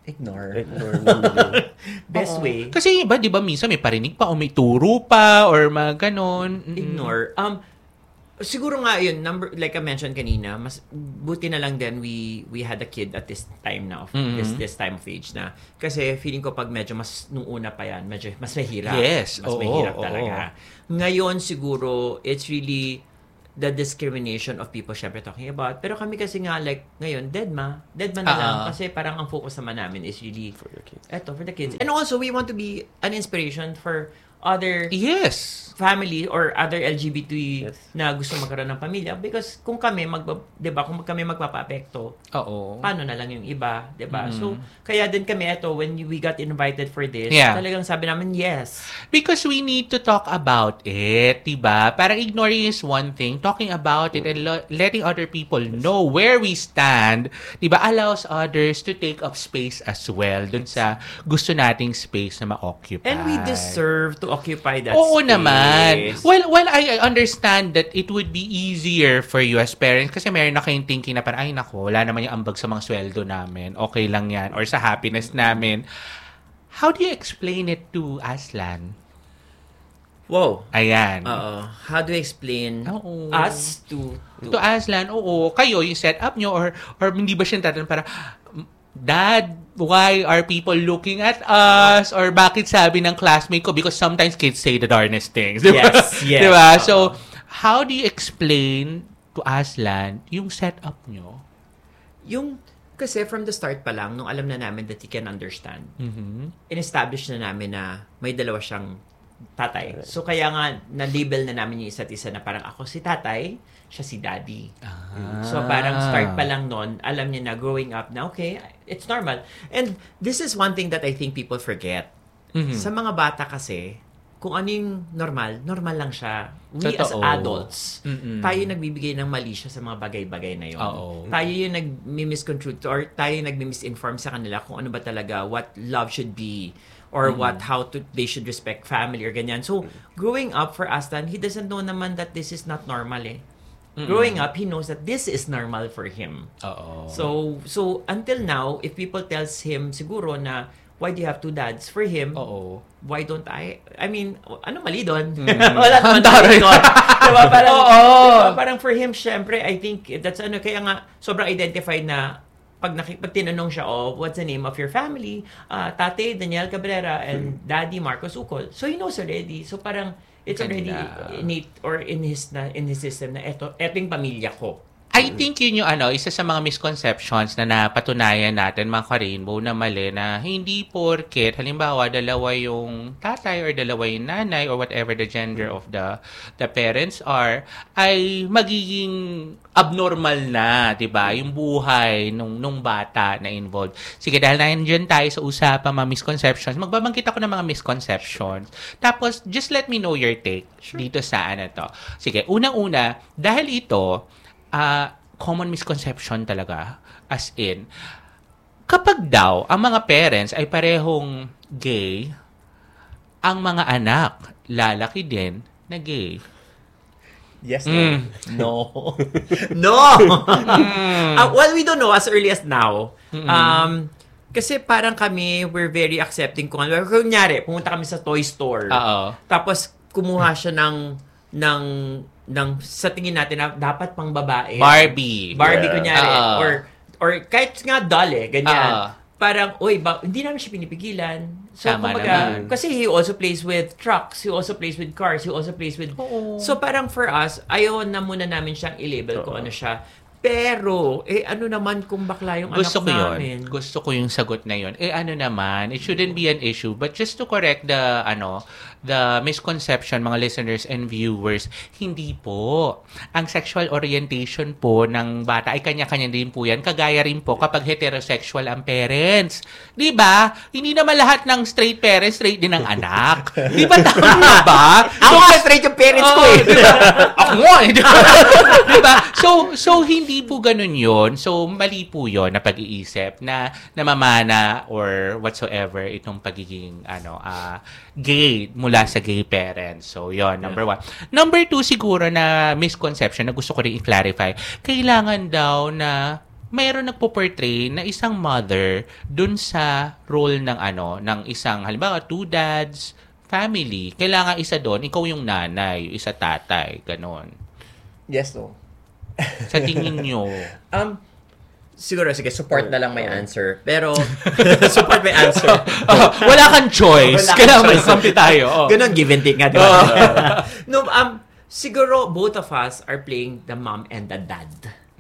Ignore. Ignore. Best Oo. way. Kasi iba, di ba, minsan may parinig pa o may turo pa or mga ganon. Mm-mm. Ignore. Um, siguro nga yun, number, like I mentioned kanina, mas buti na lang din we we had a kid at this time now, Mm-hmm. this this time of age na. Kasi feeling ko pag medyo mas nung una pa yan, medyo mas mahirap. Yes. Mas Oo, mahirap oo. talaga. Ngayon siguro, it's really the discrimination of people syempre talking about. Pero kami kasi nga like, ngayon, dead ma. Dead ma na Ah, lang. ah. Kasi parang ang focus naman namin is really for the kids. Eto, for the kids. And also, we want to be an inspiration for other yes family or other L G B T yes. na gusto magkaroon ng pamilya because kung kami mag 'di ba kung kami magpapapekto oo paano na lang yung iba 'di ba Mm-hmm. so kaya din kami ito when we got invited for this yeah. talagang sabi namin yes because we need to talk about it 'di ba parang ignoring is one thing talking about it and lo- letting other people know where we stand 'di ba allows others to take up space as well dun sa gusto nating space na ma-occupy and we deserve to occupy that oo space. naman. Well, well, I I understand that it would be easier for you as parents kasi meron na kayong thinking na parang, ay nako, wala naman yung ambag sa mga sweldo namin. Okay lang yan. Or sa happiness namin. How do you explain it to Aslan? Whoa. Ayan. Oo. How do you explain Oo. us to, to... To Aslan, oo. Kayo, yung setup nyo or, or hindi ba siya tatanong para, Dad, why are people looking at us? Or bakit sabi ng classmate ko? Because sometimes kids say the darnest things. Diba? Yes, yes. Diba? Uh-huh. So, how do you explain to Aslan yung setup nyo? Yung, kasi from the start pa lang, nung alam na namin that he can understand, Mm-hmm. in-establish na namin na may dalawa siyang tatay. So, kaya nga, na-label na namin yung isa't isa na parang ako si tatay, siya si daddy. Ah. So, parang start pa lang nun, alam niya na growing up na, okay, it's normal. And this is one thing that I think people forget. Mm-hmm. Sa mga bata kasi, kung ano yung normal, normal lang siya. We as Totoo. adults, Mm-mm. tayo nagbibigay ng mali siya sa mga bagay-bagay na yun. Oo. Tayo yung nag-misconstrue or tayo yung nag-misinform sa kanila kung ano ba talaga, what love should be or Mm-hmm. what, how to, they should respect family or ganyan. So, growing up for Aslan, he doesn't know naman that this is not normal eh. Mm-mm. Growing up, he knows that this is normal for him. Oo. So, so until now, if people tells him siguro na, why do you have two dads? For him, Oo. why don't I? I mean, ano mali doon? Mm. Wala naman mali doon. Diba? Parang, diba? Parang for him, syempre, I think that's ano, kaya nga, sobrang identified na pag, naki, pag tinanong siya, oh, what's the name of your family? Uh, Tate, Daniel Cabrera, and Daddy, Marcos Ucol. So, he knows already. So, parang, it's already innate or in his na in his system na eto, eto yung pamilya ko. I think yun yung ano, isa sa mga misconceptions na napatunayan natin mga ka-rainbow na mali na hindi porket, halimbawa, dalawa yung tatay or dalawa yung nanay or whatever the gender of the the parents are, ay magiging abnormal na, di ba? Yung buhay nung, nung bata na involved. Sige, dahil nandiyan tayo sa usapan mga misconceptions, magbabangkit ako ng mga misconceptions. Tapos, just let me know your take dito sa ano to. Sige, unang-una, dahil ito, Uh, common misconception talaga, as in, kapag daw ang mga parents ay parehong gay, ang mga anak lalaki din na gay. Yes. Mm. No. No. Mm. Uh, well, we don't know as early as now. Mm-mm. Um, kasi parang kami, we're very accepting kung ano. Kunyari, pumunta kami sa toy store. Oo. Tapos, kumuha siya ng, ng, ng, sa tingin natin na dapat pang babae. Barbie. Barbie, Yeah. kunyari. Uh, or, or kahit nga doll eh, ganyan. Uh, parang, uy, ba, hindi namin siya pinipigilan. So, Tama kumbaga, naman. kasi he also plays with trucks, he also plays with cars, he also plays with... Oo. So, parang for us, ayaw na muna namin siyang i-label kung ano siya. Pero, eh, ano naman kung bakla yung Gusto ko anak yun. namin? Gusto ko yung sagot na yun. Eh, ano naman, it shouldn't be an issue. But just to correct the, ano, the misconception, mga listeners and viewers, hindi po. Ang sexual orientation po ng bata ay kanya-kanya din po yan. Kagaya rin po kapag heterosexual ang parents. Di ba? Hindi naman lahat ng straight parents, straight din ang anak. Di ba tama ba? Ako nga straight yung parents ko eh. Diba? Ako nga eh. Diba? So, so hindi po ganun yun. So, mali po yun na pag-iisip na namamana or whatsoever itong pagiging ano uh, gay mula sa gay parents. So, yun, number one. Number two, siguro na misconception na gusto ko rin i-clarify, kailangan daw na mayroon nagpo-portray na isang mother dun sa role ng ano, ng isang, halimbawa, two dads, family. Kailangan isa doon, ikaw yung nanay, isa tatay, ganon. Yes, no. Sa tingin nyo? um, siguro, sige, support na lang may answer. Pero, support may answer. oh, wala kang choice. Wala kailangan may kampi tayo. Oh. Ganon, give and take nga, di ba? Oh. no, um, siguro, both of us are playing the mom and the dad.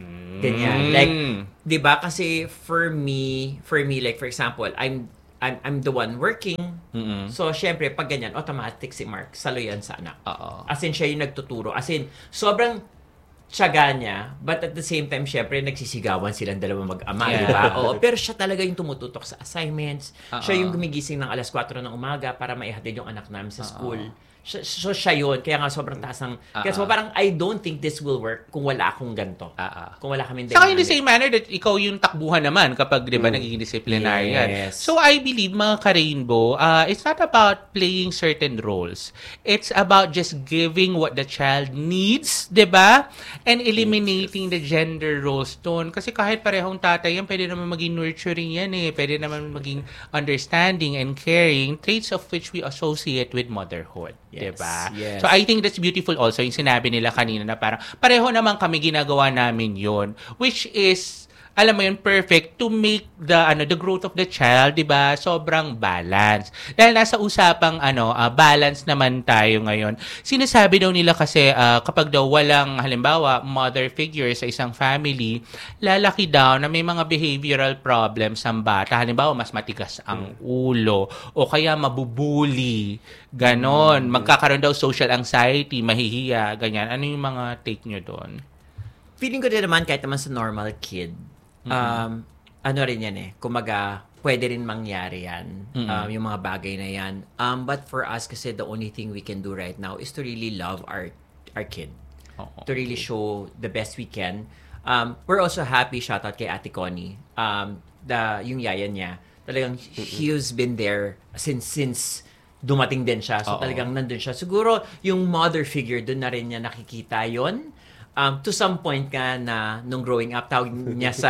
Ganyan. Like, di ba? Kasi for me, for me, like, for example, I'm I'm I'm the one working. Mm-mm. So, syempre, pag ganyan, automatic si Mark, salo yan sa anak. Oo. As in, siya yung nagtuturo. As in, sobrang tiyaga niya, but at the same time, syempre, nagsisigawan silang dalawa mag-ama, Yeah. di ba? Oo, pero siya talaga yung tumututok sa assignments. Uh-oh. Siya yung gumigising ng alas kwatro ng umaga para maihatid yung anak namin sa school. So, so siya yun. Kaya nga sobrang taas ng... Uh-uh. Kaya so parang I don't think this will work kung wala akong ganito. Uh-uh. Kung wala kaming Saka in the same manner that ikaw yung takbuhan naman kapag, di ba, Mm. nagiging disciplinarian. Yes. So, I believe, mga ka-rainbow, uh, it's not about playing certain roles. It's about just giving what the child needs, di ba? And eliminating the gender roles doon. Kasi kahit parehong tatay yan, pwede naman maging nurturing yan eh. Pwede naman maging understanding and caring, traits of which we associate with motherhood. Yes. Di ba? Yes. So, I think that's beautiful also yung sinabi nila kanina na parang pareho naman kami ginagawa namin yon, which is alam mo yun, perfect to make the ano the growth of the child, 'di ba? Sobrang balance. Dahil nasa usapang ano, uh, balance naman tayo ngayon. Sinasabi daw nila kasi uh, kapag daw walang halimbawa mother figure sa isang family, lalaki daw na may mga behavioral problems ang bata. Halimbawa, mas matigas ang ulo o kaya mabubuli. Ganon. Magkakaroon daw social anxiety, mahihiya, ganyan. Ano yung mga take nyo doon? Feeling ko din naman kahit naman sa normal kid, Um, ano rin yan eh. Kumaga, pwede rin mangyari yan. Mm-hmm. Um, yung mga bagay na yan. Um, but for us, kasi the only thing we can do right now is to really love our our kid. Oh, to really show the best we can. Um, we're also happy, shoutout kay Ate Connie. Um, the, yung yaya niya, talagang he's been there since since dumating din siya. So Uh-oh. talagang nandun siya. Siguro, yung mother figure, dun na rin niya nakikita yon. Um, to some point ka na nung growing up, tawag niya sa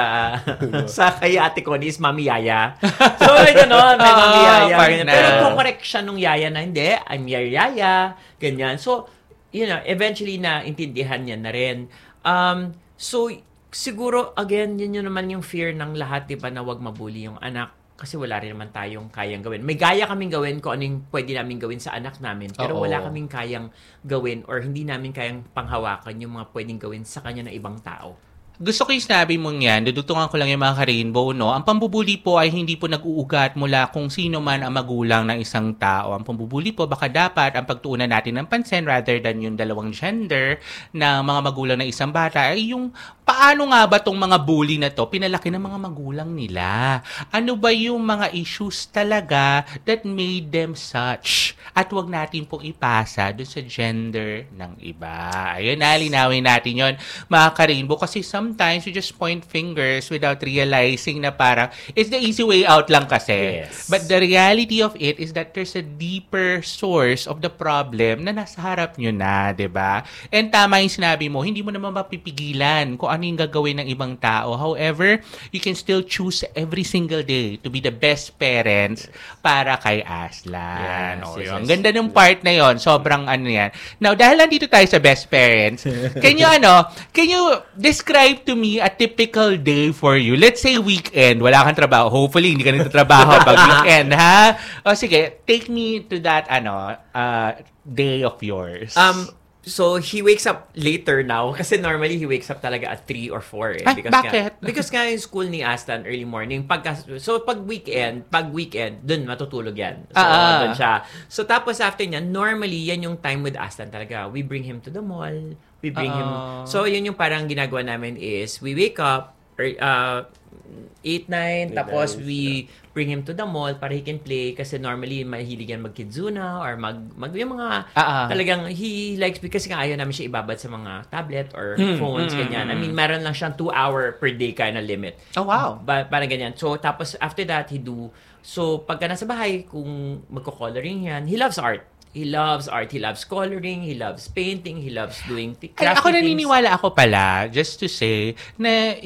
sa kay Ate Connie is Mami Yaya. So, may gano'n, may Mami Yaya. Ganyan. Pero kung correct siya nung Yaya na, hindi, I'm your Yaya. Ganyan. So, you know, eventually na intindihan niya na rin. Um, so, siguro, again, yun yun naman yung fear ng lahat, di ba, na wag mabully yung anak. Kasi wala rin naman tayong kayang gawin. May gaya kaming gawin kung anong pwede namin gawin sa anak namin. Pero Oo. wala kaming kayang gawin or hindi namin kayang panghawakan yung mga pwedeng gawin sa kanya na ibang tao. Gusto ko yung sinabi mong yan, dudutungan ko lang yung mga ka-rainbow, no? Ang pambubuli po ay hindi po nag-uugat mula kung sino man ang magulang ng isang tao. Ang pambubuli po, baka dapat ang pagtuunan natin ng pansin rather than yung dalawang gender ng mga magulang ng isang bata ay yung paano nga ba tong mga bully na to pinalaki ng mga magulang nila? Ano ba yung mga issues talaga that made them such? At wag natin pong ipasa dun sa gender ng iba. Ayun, nalinawin natin yon mga ka-rainbow, kasi sometimes you just point fingers without realizing na parang it's the easy way out lang kasi. Yes. But the reality of it is that there's a deeper source of the problem na nasa harap nyo na, diba? And tama yung sinabi mo, hindi mo naman mapipigilan kung ano yung gagawin ng ibang tao. However, you can still choose every single day to be the best parents para kay Aslan. Yes, Oh, yes, yun. yes. Ganda ng part na yon. Sobrang ano yan. Now, dahil nandito tayo sa best parents, can you ano, can you describe to me a typical day for you? Let's say weekend, wala kang trabaho. Hopefully, hindi ka nagtatrabaho pag weekend, ha? O sige, take me to that ano, uh, day of yours. Um, so, he wakes up later now kasi normally he wakes up talaga at three or four. Eh, Ay, because bakit? Nga, because nga yung school ni Aslan early morning. Pagka, so, pag weekend, pag weekend, dun matutulog yan. So, Ah. dun siya. So, tapos after niya, normally, yan yung time with Aslan talaga. We bring him to the mall. We bring Ah. him... So, yun yung parang ginagawa namin is, we wake up, or, uh, eight, nine, tapos we bring him to the mall para he can play kasi normally mahilig yan mag-kidzuna or mag, mag yung mga Ah, ah. talagang he likes because nga ayaw namin siya ibabad sa mga tablet or Mm, phones, mm, ganyan. mm, I mean, meron lang siyang two hour per day kind of limit. Oh, wow. Ba, parang ganyan. So, tapos after that, he do, so pagka nasa bahay, kung magko-coloring yan, he loves art. He loves art. He loves coloring. He loves painting. He loves doing t- Ay, crafty ako things. naniniwala ako pala, just to say, na if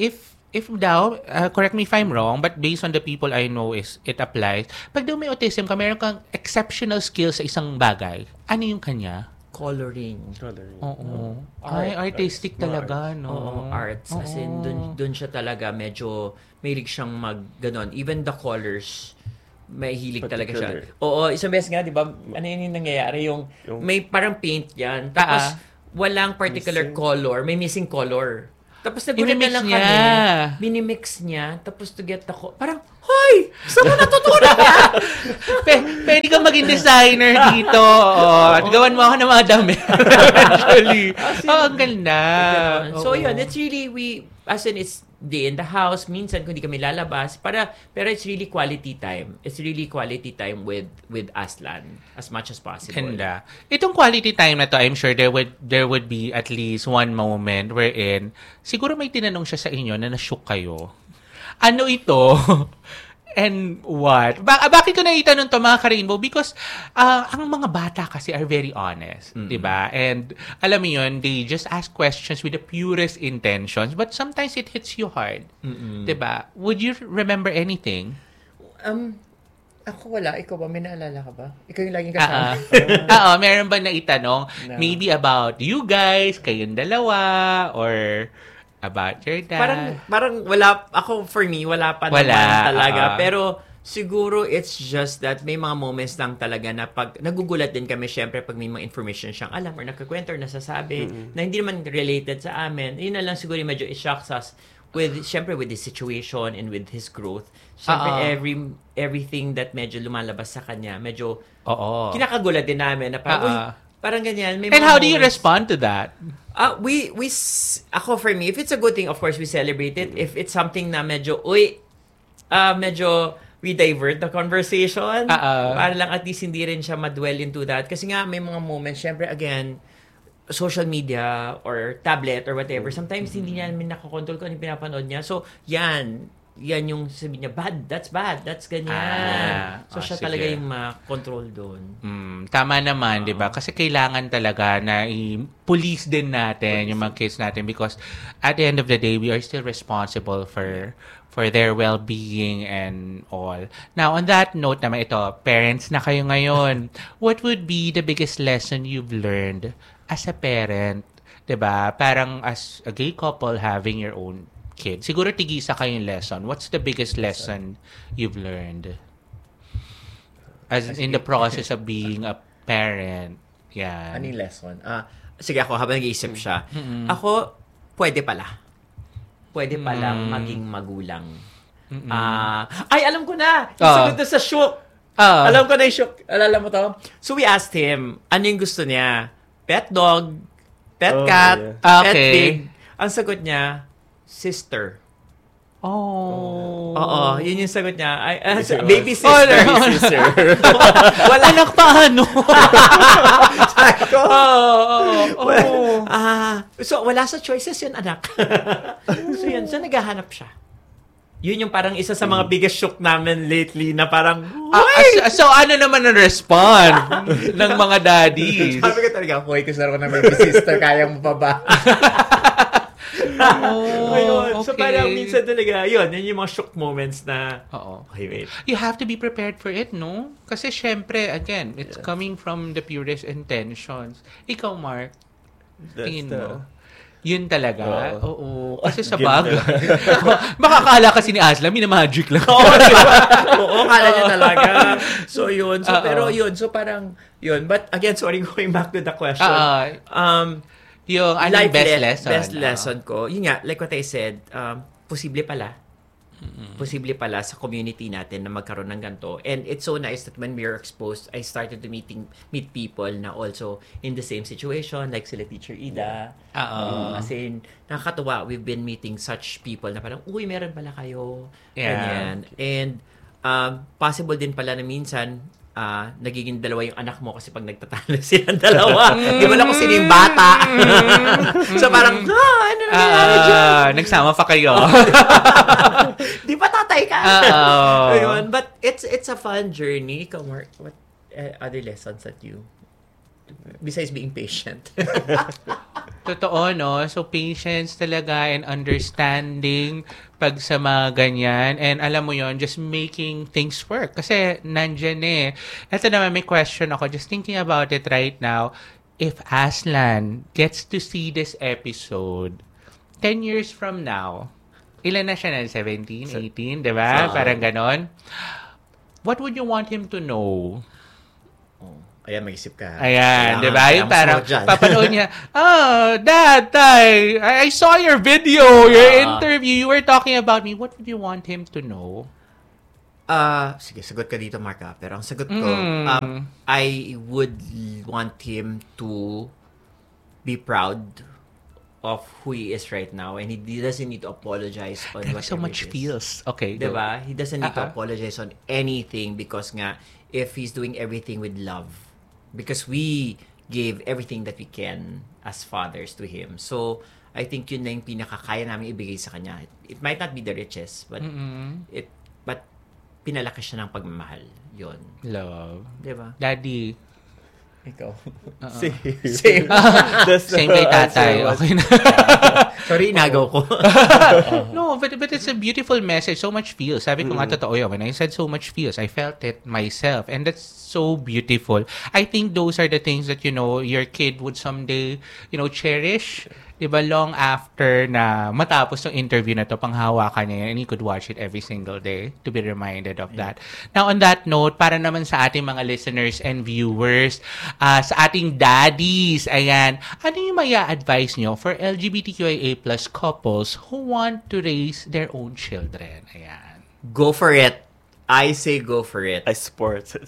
if daw, uh, correct me if I'm wrong, but based on the people I know is it applies, pag daw may autism ka, meron kang exceptional skill sa isang bagay. Ano yung kanya? Coloring. Coloring. Oo. Ay, artistic talaga, no? Oo, arts. As in, dun, dun siya talaga medyo, mahilig siyang mag, ganon. Even the colors, may hilig talaga siya. Oo, isang beses nga, di ba, ano yun yung nangyayari? Yung, yung may parang paint yan, tapos, walang particular missing. color, may missing color. Tapos nagulat na lang kami. Binimix niya. Tapos to get the... Co- parang, hoy! Saan mo natutunan yan? P- pwede kang maging designer dito. Oh, at gawan mo ako ng mga damit. Actually. Oh, ang ganda. So, yun. It's really, we... As in, it's day in the house. Minsan, kung di kami lalabas. Para, pero it's really quality time. It's really quality time with with Aslan. As much as possible. Ganda. Itong quality time na to, I'm sure there would there would be at least one moment wherein siguro may tinanong siya sa inyo na na-shook kayo. Ano ito? And what? Ba- bakit ko naitanong to mga ka-Rainbow? Because uh, ang mga bata kasi are very honest. Mm-hmm. Diba? And alam mo yun, they just ask questions with the purest intentions. But sometimes it hits you hard. Mm-hmm. Diba? Would you remember anything? Um, ako wala. Ikaw ba? May naalala ka ba? Ikaw yung laging kasama. Oo. Meron ba na itanong? No. Maybe about you guys, kayong dalawa, or... about your dad. Parang, parang wala, ako for me, wala pa wala, naman talaga. Uh-huh. Pero siguro it's just that may mga moments lang talaga na pag, nagugulat din kami syempre pag may mga information siyang alam or nagkakwento or nasasabi mm-hmm. na hindi naman related sa amin. Yun na lang siguro medyo i-shocks us with, syempre with his situation and with his growth. Syempre uh-huh. every, everything that medyo lumalabas sa kanya, medyo uh-huh. kinakagulat din namin na parang, uh-huh. parang ganyan. May and how do you respond to that? Uh, we, we, ako for me, if it's a good thing, of course, we celebrate it. If it's something na medyo, uy, uh, medyo, we divert the conversation. Uh-uh. Para lang at least hindi rin siya madwell into that. Kasi nga, may mga moments, syempre, again, social media or tablet or whatever, sometimes hindi niya namin nakakontrol kung ano yung pinapanood niya. So, yan, yan yung sabi niya, bad, that's bad, that's ganyan. Ah, so, oh, siya sige. Talaga yung ma-control doon. Mm, tama naman, uh, di ba? Kasi kailangan talaga na i-police din natin police. Yung mga kids natin because at the end of the day, we are still responsible for for their well-being and all. Now, on that note naman, ito, parents na kayo ngayon. What would be the biggest lesson you've learned as a parent? Di ba? Parang as a gay couple having your own kid. Siguro tigisa kayong lesson. What's the biggest lesson you've learned? As in the process of being a parent. Yan. Anong lesson? Ah, sige ako, habang nag-iisip siya. Mm-hmm. Ako, pwede pala. Pwede palang mm-hmm. maging magulang. Mm-hmm. Ah, ay, alam ko na! Yung uh, sagot na sa shook. Uh, alam ko na yung shook. Alala mo to? So we asked him, ano yung gusto niya? Pet dog, pet oh, cat, yeah. pet okay. pig. Ang sagot niya, sister. Oh. Oo, yun yung sagot niya. Ay, uh, baby sister. Oh, baby sister. Wala anak paano? Sabi ko. Oh, oh, oh. Ah, so wala sa choices yun, anak. So yun, so naghahanap siya. Yun yung parang isa sa mga biggest shock namin lately na parang, uh, so, so ano naman ang respond ng mga daddies? Sabi ko talaga, hoy, kasi ako na baby sister, kaya mo pa ba? Oh, ayun. So okay. parang minsan talaga, yun, yun yung mga shock moments na, oo. Okay, wait. You have to be prepared for it, no? Kasi syempre, again, it's yeah. coming from the purest intentions. Ikaw, Mark, That's tingin the... mo? Yun talaga? Uh, Oo. Kasi sa bagay. Makakala kasi ni Aslan, minamagic lang. Oo, diba? Oo, kala niya talaga. So, yun. So, Uh-oh. pero yun. So, parang, yun. But, again, sorry, going back to the question. Uh-oh. Um, yung, anong best le- lesson? Best lesson ko. Yun nga, like what I said, um, posible pala. Mm-hmm. Posible pala sa community natin na magkaroon ng ganito. And it's so nice that when we are exposed, I started to meeting meet people na also in the same situation, like sila Teacher Ida. Um, as in, nakakatuwa, we've been meeting such people na parang, uy, meron pala kayo. Yeah. Ganyan. And um, possible din pala na minsan, Uh, nagiging dalawa yung anak mo kasi pag nagtatalo silang dalawa. Di mo lang kung sino yung bata. So parang, ah, ano na nangyari uh, dyan? Nagsama pa kayo. Di ba tatay ka? Uh-oh. Ayun. But it's it's a fun journey. Ikaw, Mark, what uh, other lessons that you, besides being patient? Totoo, no? So, patience talaga and understanding pag sa mga ganyan. And alam mo yon, just making things work. Kasi nandyan eh. Ito naman, may question ako. Just thinking about it right now. If Aslan gets to see this episode ten years from now, ilan na siya na? seventeen, eighteen, di ba? Uh, Parang ganon. What would you want him to know? Ayan, mag-isip ka. Ayan, di ba? Yung parang papanood niya, oh, Dad, Tay, I, I saw your video, your uh, interview, you were talking about me. What would you want him to know? Uh, sige, sagot ka dito, Marka. Pero ang sagot ko, mm. um, I would want him to be proud of who he is right now, and he, he doesn't need to apologize on what so much feels. Okay. Diba? He doesn't need uh-huh. to apologize on anything because nga, if he's doing everything with love, because we gave everything that we can as fathers to him. So, I think yun na yung pinakakaya namin ibigay sa kanya. It, it might not be the richest, but mm-hmm. it but pinalaki siya ng pagmamahal. Yun. Love. Diba? Daddy. Ikaw. Uh-uh. Same. Same. Same kay tatay. Okay na. Sorry, inagaw ko. No, but but it's a beautiful message. So much feels. Sabi ko mm-hmm. nga totoo yun. When I said so much feels, I felt it myself. And that's so beautiful. I think those are the things that, you know, your kid would someday, you know, cherish. Diba, long after na matapos yung interview na to, panghawakan niya yan, and you could watch it every single day to be reminded of yeah. that. Now, on that note, para naman sa ating mga listeners and viewers, uh, sa ating daddies, ayan, ano yung maya advice nyo for L G B T Q I A plus couples who want to raise their own children? Ayan. Go for it. I say go for it. I support it.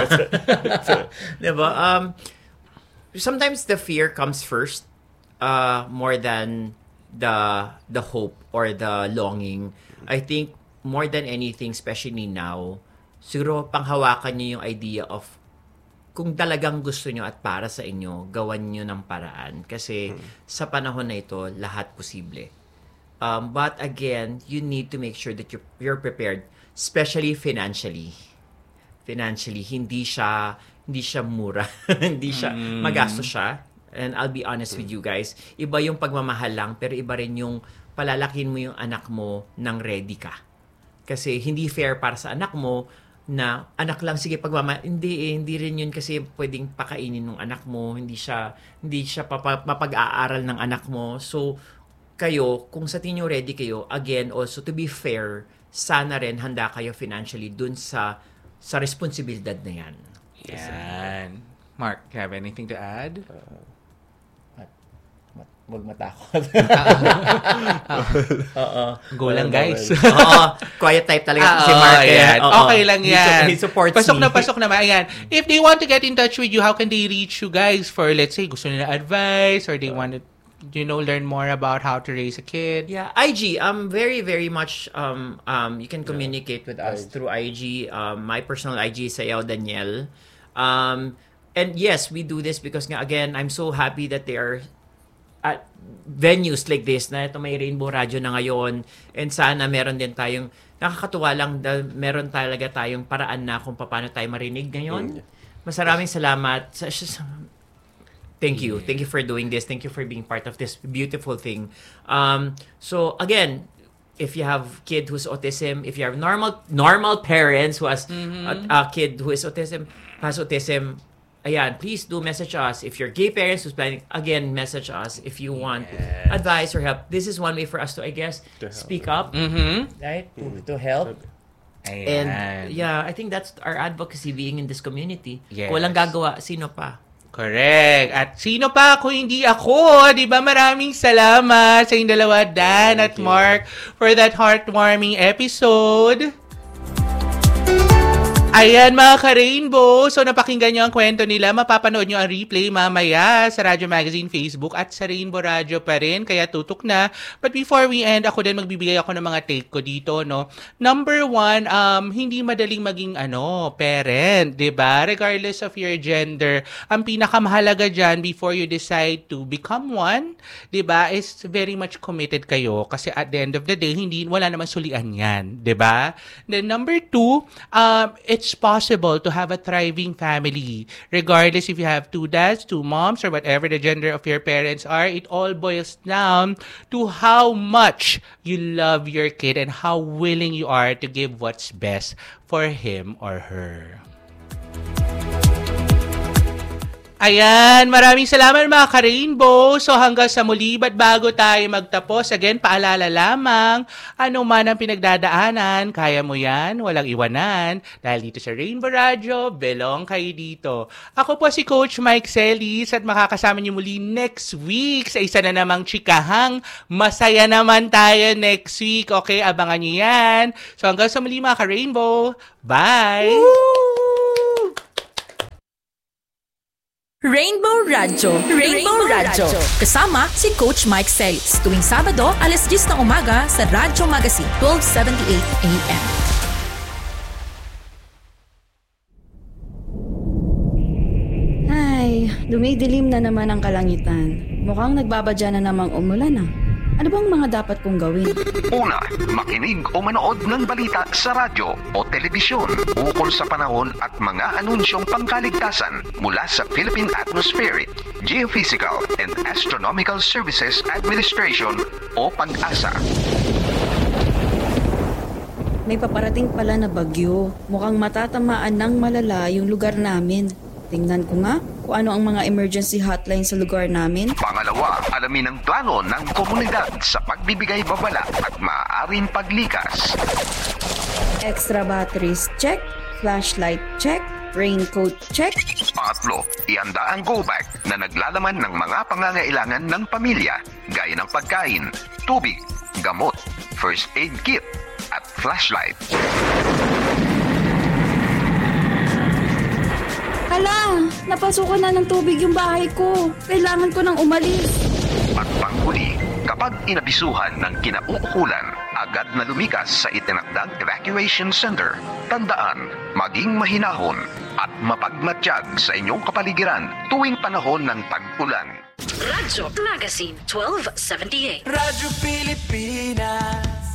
Diba? Um, sometimes the fear comes first. Uh, more than the the hope or the longing. I think more than anything, especially now, siguro panghawakan niyo yung idea of kung talagang gusto niyo at para sa inyo, gawan niyo ng paraan. Kasi hmm. sa panahon na ito, lahat posible. Um, but again, you need to make sure that you're, you're prepared, especially financially. Financially, hindi siya hindi siya mura. Hindi siya hmm. magastos siya. And I'll be honest with you guys, iba yung pagmamahal lang, pero iba rin yung palalakin mo yung anak mo nang ready ka. Kasi hindi fair para sa anak mo na anak lang, sige pagmamahal. Hindi eh, hindi rin yun kasi pwedeng pakainin ng anak mo. Hindi siya, hindi siya papa, mapag-aaral ng anak mo. So, kayo, kung sa tingin nyo ready kayo, again, also to be fair, sana rin handa kayo financially dun sa sa responsibilidad na yan. Yan. Mark, you have anything to add? Uh, Huwag matakot. Oo. Go lang, guys. Oo. Quiet type talaga si Mark. Ayan. Okay lang yan. He supports pasok me. na, pasok na. Ayan. If they want to get in touch with you, how can they reach you guys for, let's say, gusto nila advice or they want to, you know, learn more about how to raise a kid? Yeah. I G. Um, very, very much, um, um, you can communicate with us through I G. Um, my personal I G is Sayaw Daniel. Um, and yes, we do this because, again, I'm so happy that they are at venues like this na ito may Rainbow Radio na ngayon, and sana meron din tayong nakakatuwa lang dahil meron talaga tayong paraan na kung paano tayo marinig ngayon. Masaraming salamat. Thank you. Thank you for doing this. Thank you for being part of this beautiful thing. Um, so again, if you have kid who's autism, if you have normal normal parents who has mm-hmm. a, a kid who is autism, has autism, ayan, please do message us. If you're gay parents who's planning, again, message us if you want yes. advice or help. This is one way for us to, I guess, to speak up, mm-hmm. right? To, to help. Ayan. And yeah, I think that's our advocacy being in this community. Yes. Kung walang gagawa, sino pa? Correct. At sino pa kung hindi ako? Di ba? Maraming salamat sa inyong dalawa, Dan at Mark, for that heartwarming episode. Ayan mga ka-Rainbow, so napakinggan nyo ang kwento nila, mapapanood nyo ang replay mamaya sa Radyo Magazine Facebook at sa Rainbow Radio pa rin, kaya tutok na. But before we end, ako din magbibigay ako ng mga take ko dito, no. Number one, um, hindi madaling maging ano, parent, diba? Regardless of your gender, ang pinakamahalaga dyan before you decide to become one, diba, is very much committed kayo kasi at the end of the day, hindi, wala naman sulian yan, diba? Then number two, um, it it's possible to have a thriving family. Regardless if you have two dads, two moms, or whatever the gender of your parents are, it all boils down to how much you love your kid and how willing you are to give what's best for him or her. Ayan, maraming salamat mga ka-Rainbow. So hanggang sa muli, but bago tayo magtapos, again, paalala lamang, ano man ang pinagdadaanan, kaya mo yan, walang iwanan. Dahil dito sa Rainbow Radio, belong kayo dito. Ako po si Coach Mike Celis at makakasama niyo muli next week sa isa na namang chikahang masaya naman tayo next week. Okay, abangan niyo yan. So hanggang sa muli mga ka-Rainbow. Bye! Woo! Rainbow Radyo. Rainbow Radyo. Kasama si Coach Mike Celis. Tuwing Sabado, alas diyes ng umaga sa Radyo Magazine, twelve seventy-eight A M. Ay, dumidilim na naman ang kalangitan. Mukhang nagbabadya na namang umulan ah. Ano bang mga dapat kong gawin? Una, makinig o manood ng balita sa radyo o telebisyon ukol sa panahon at mga anunsyong pangkaligtasan mula sa Philippine Atmospheric, Geophysical and Astronomical Services Administration o PAG-ASA. May paparating pala na bagyo. Mukhang matatamaan ng malala yung lugar namin. Tingnan ko nga kung ano ang mga emergency hotline sa lugar namin. Pangalawa, alamin ang plano ng komunidad sa pagbibigay babala at maaaring paglikas. Extra batteries check, flashlight check, raincoat check. Pangatlo, ihanda ang go bag na naglalaman ng mga pangangailangan ng pamilya gaya ng pagkain, tubig, gamot, first aid kit at flashlight. Hala, napasukan na ng tubig yung bahay ko. Kailangan ko nang umalis. At panghuli, kapag inabisuhan ng kinauukulan, agad na lumikas sa itinakdang evacuation center. Tandaan, maging mahinahon at mapagmatsyag sa inyong kapaligiran tuwing panahon ng tag-ulan. Radyo Magazine twelve seventy-eight. Radyo Pilipinas.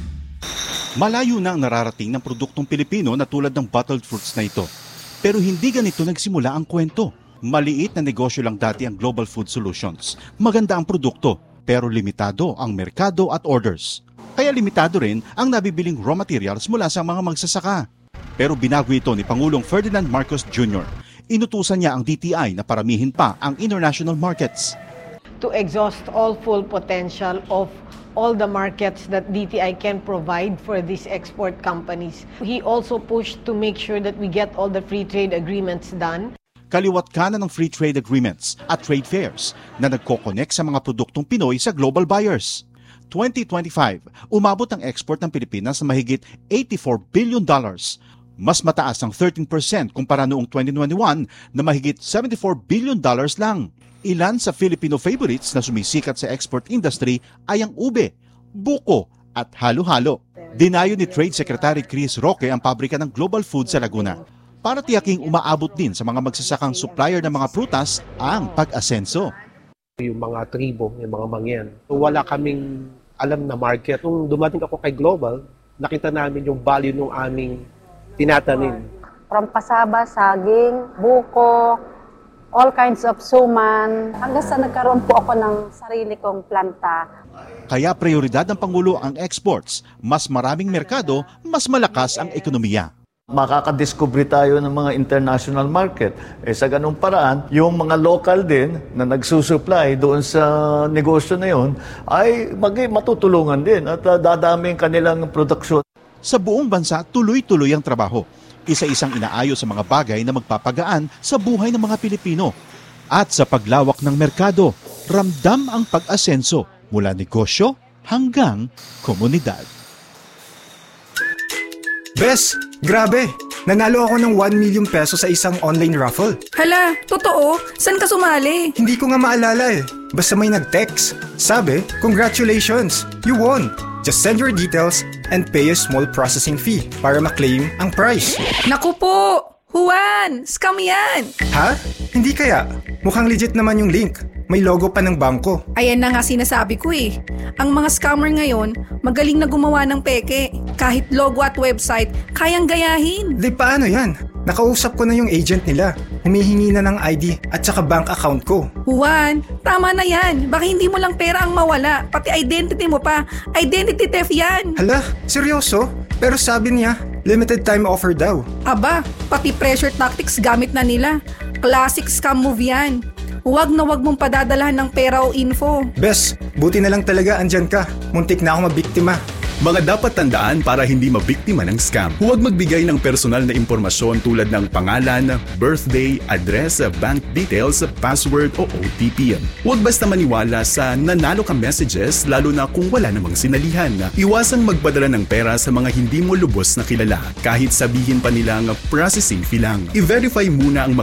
Malayo na ang nararating ng produktong Pilipino na tulad ng bottled fruits na ito. Pero hindi ganito nagsimula ang kwento. Maliit na negosyo lang dati ang Global Food Solutions. Maganda ang produkto, pero limitado ang merkado at orders. Kaya limitado rin ang nabibiling raw materials mula sa mga magsasaka. Pero binago ito ni Pangulong Ferdinand Marcos Junior Inutusan niya ang D T I na paramihin pa ang international markets. To exhaust all full potential of all the markets that D T I can provide for these export companies. He also pushed to make sure that we get all the free trade agreements done. Kaliwat kanan ng free trade agreements at trade fairs na nagko-connect sa mga produktong Pinoy sa global buyers. twenty twenty-five, umabot ang export ng Pilipinas na mahigit eighty-four billion dollars. Mas mataas ang thirteen percent kumpara noong twenty twenty-one na mahigit seventy-four billion dollars lang. Ilan sa Filipino favorites na sumisikat sa export industry ay ang ube, buko at halo-halo. Dinayo ni Trade Secretary Chris Roque ang pabrika ng Global Food sa Laguna para tiyaking umaabot din sa mga magsasakang supplier ng mga prutas ang pag-asenso. Yung mga tribo, yung mga mangyan, wala kaming alam na market. Nung dumating ako kay Global, nakita namin yung value ng aming tinatanim. From pasaba, saging, buko, all kinds of suman, hanggang sa nagkaroon po ako ng sarili kong planta. Kaya prioridad ng Pangulo ang exports. Mas maraming merkado, mas malakas ang ekonomiya. Makakadiscover tayo ng mga international market. Eh, sa ganung paraan, yung mga local din na nagsusupply doon sa negosyo na yun ay mag- matutulungan din at uh, dadami ang kanilang produksyon. Sa buong bansa, tuloy-tuloy ang trabaho. Isa-isang inaayos sa mga bagay na magpapagaan sa buhay ng mga Pilipino. At sa paglawak ng merkado, ramdam ang pag-asenso mula negosyo hanggang komunidad. Bes, grabe! Nanalo ako ng one million peso sa isang online raffle. Hala, totoo? Saan ka sumali? Hindi ko nga maalala eh. Basta may nag-text. Sabi, congratulations! You won! Just send your details and pay a small processing fee para ma-claim ang prize. Naku po! Juan! Scam yan! Ha? Hindi kaya. Mukhang legit naman yung link. May logo pa ng bangko. Ayan na nga sinasabi ko eh. Ang mga scammer ngayon, magaling na gumawa ng peke. Kahit logo at website, kayang gayahin. Di paano yan? Nakausap ko na yung agent nila. Humihingi na ng I D at saka bank account ko. Juan, tama na yan. Baka hindi mo lang pera ang mawala. Pati identity mo pa. Identity theft yan. Hala, seryoso? Pero sabi niya, limited time offer daw. Aba, pati pressure tactics gamit na nila. Classic scam move yan. Huwag na huwag mong padadalahan ng pera o info. Bes, buti na lang talaga andyan ka. Muntik na ako mabiktima. Mga dapat tandaan para hindi mabiktima ng scam. Huwag magbigay ng personal na impormasyon tulad ng pangalan, birthday, address, bank details, password o O T P. Huwag basta maniwala sa nanalo ka messages lalo na kung wala namang sinalihan. Iwasang magpadala ng pera sa mga hindi mo lubos na kilala kahit sabihin pa nilang processing fee lang. I-verify muna ang mga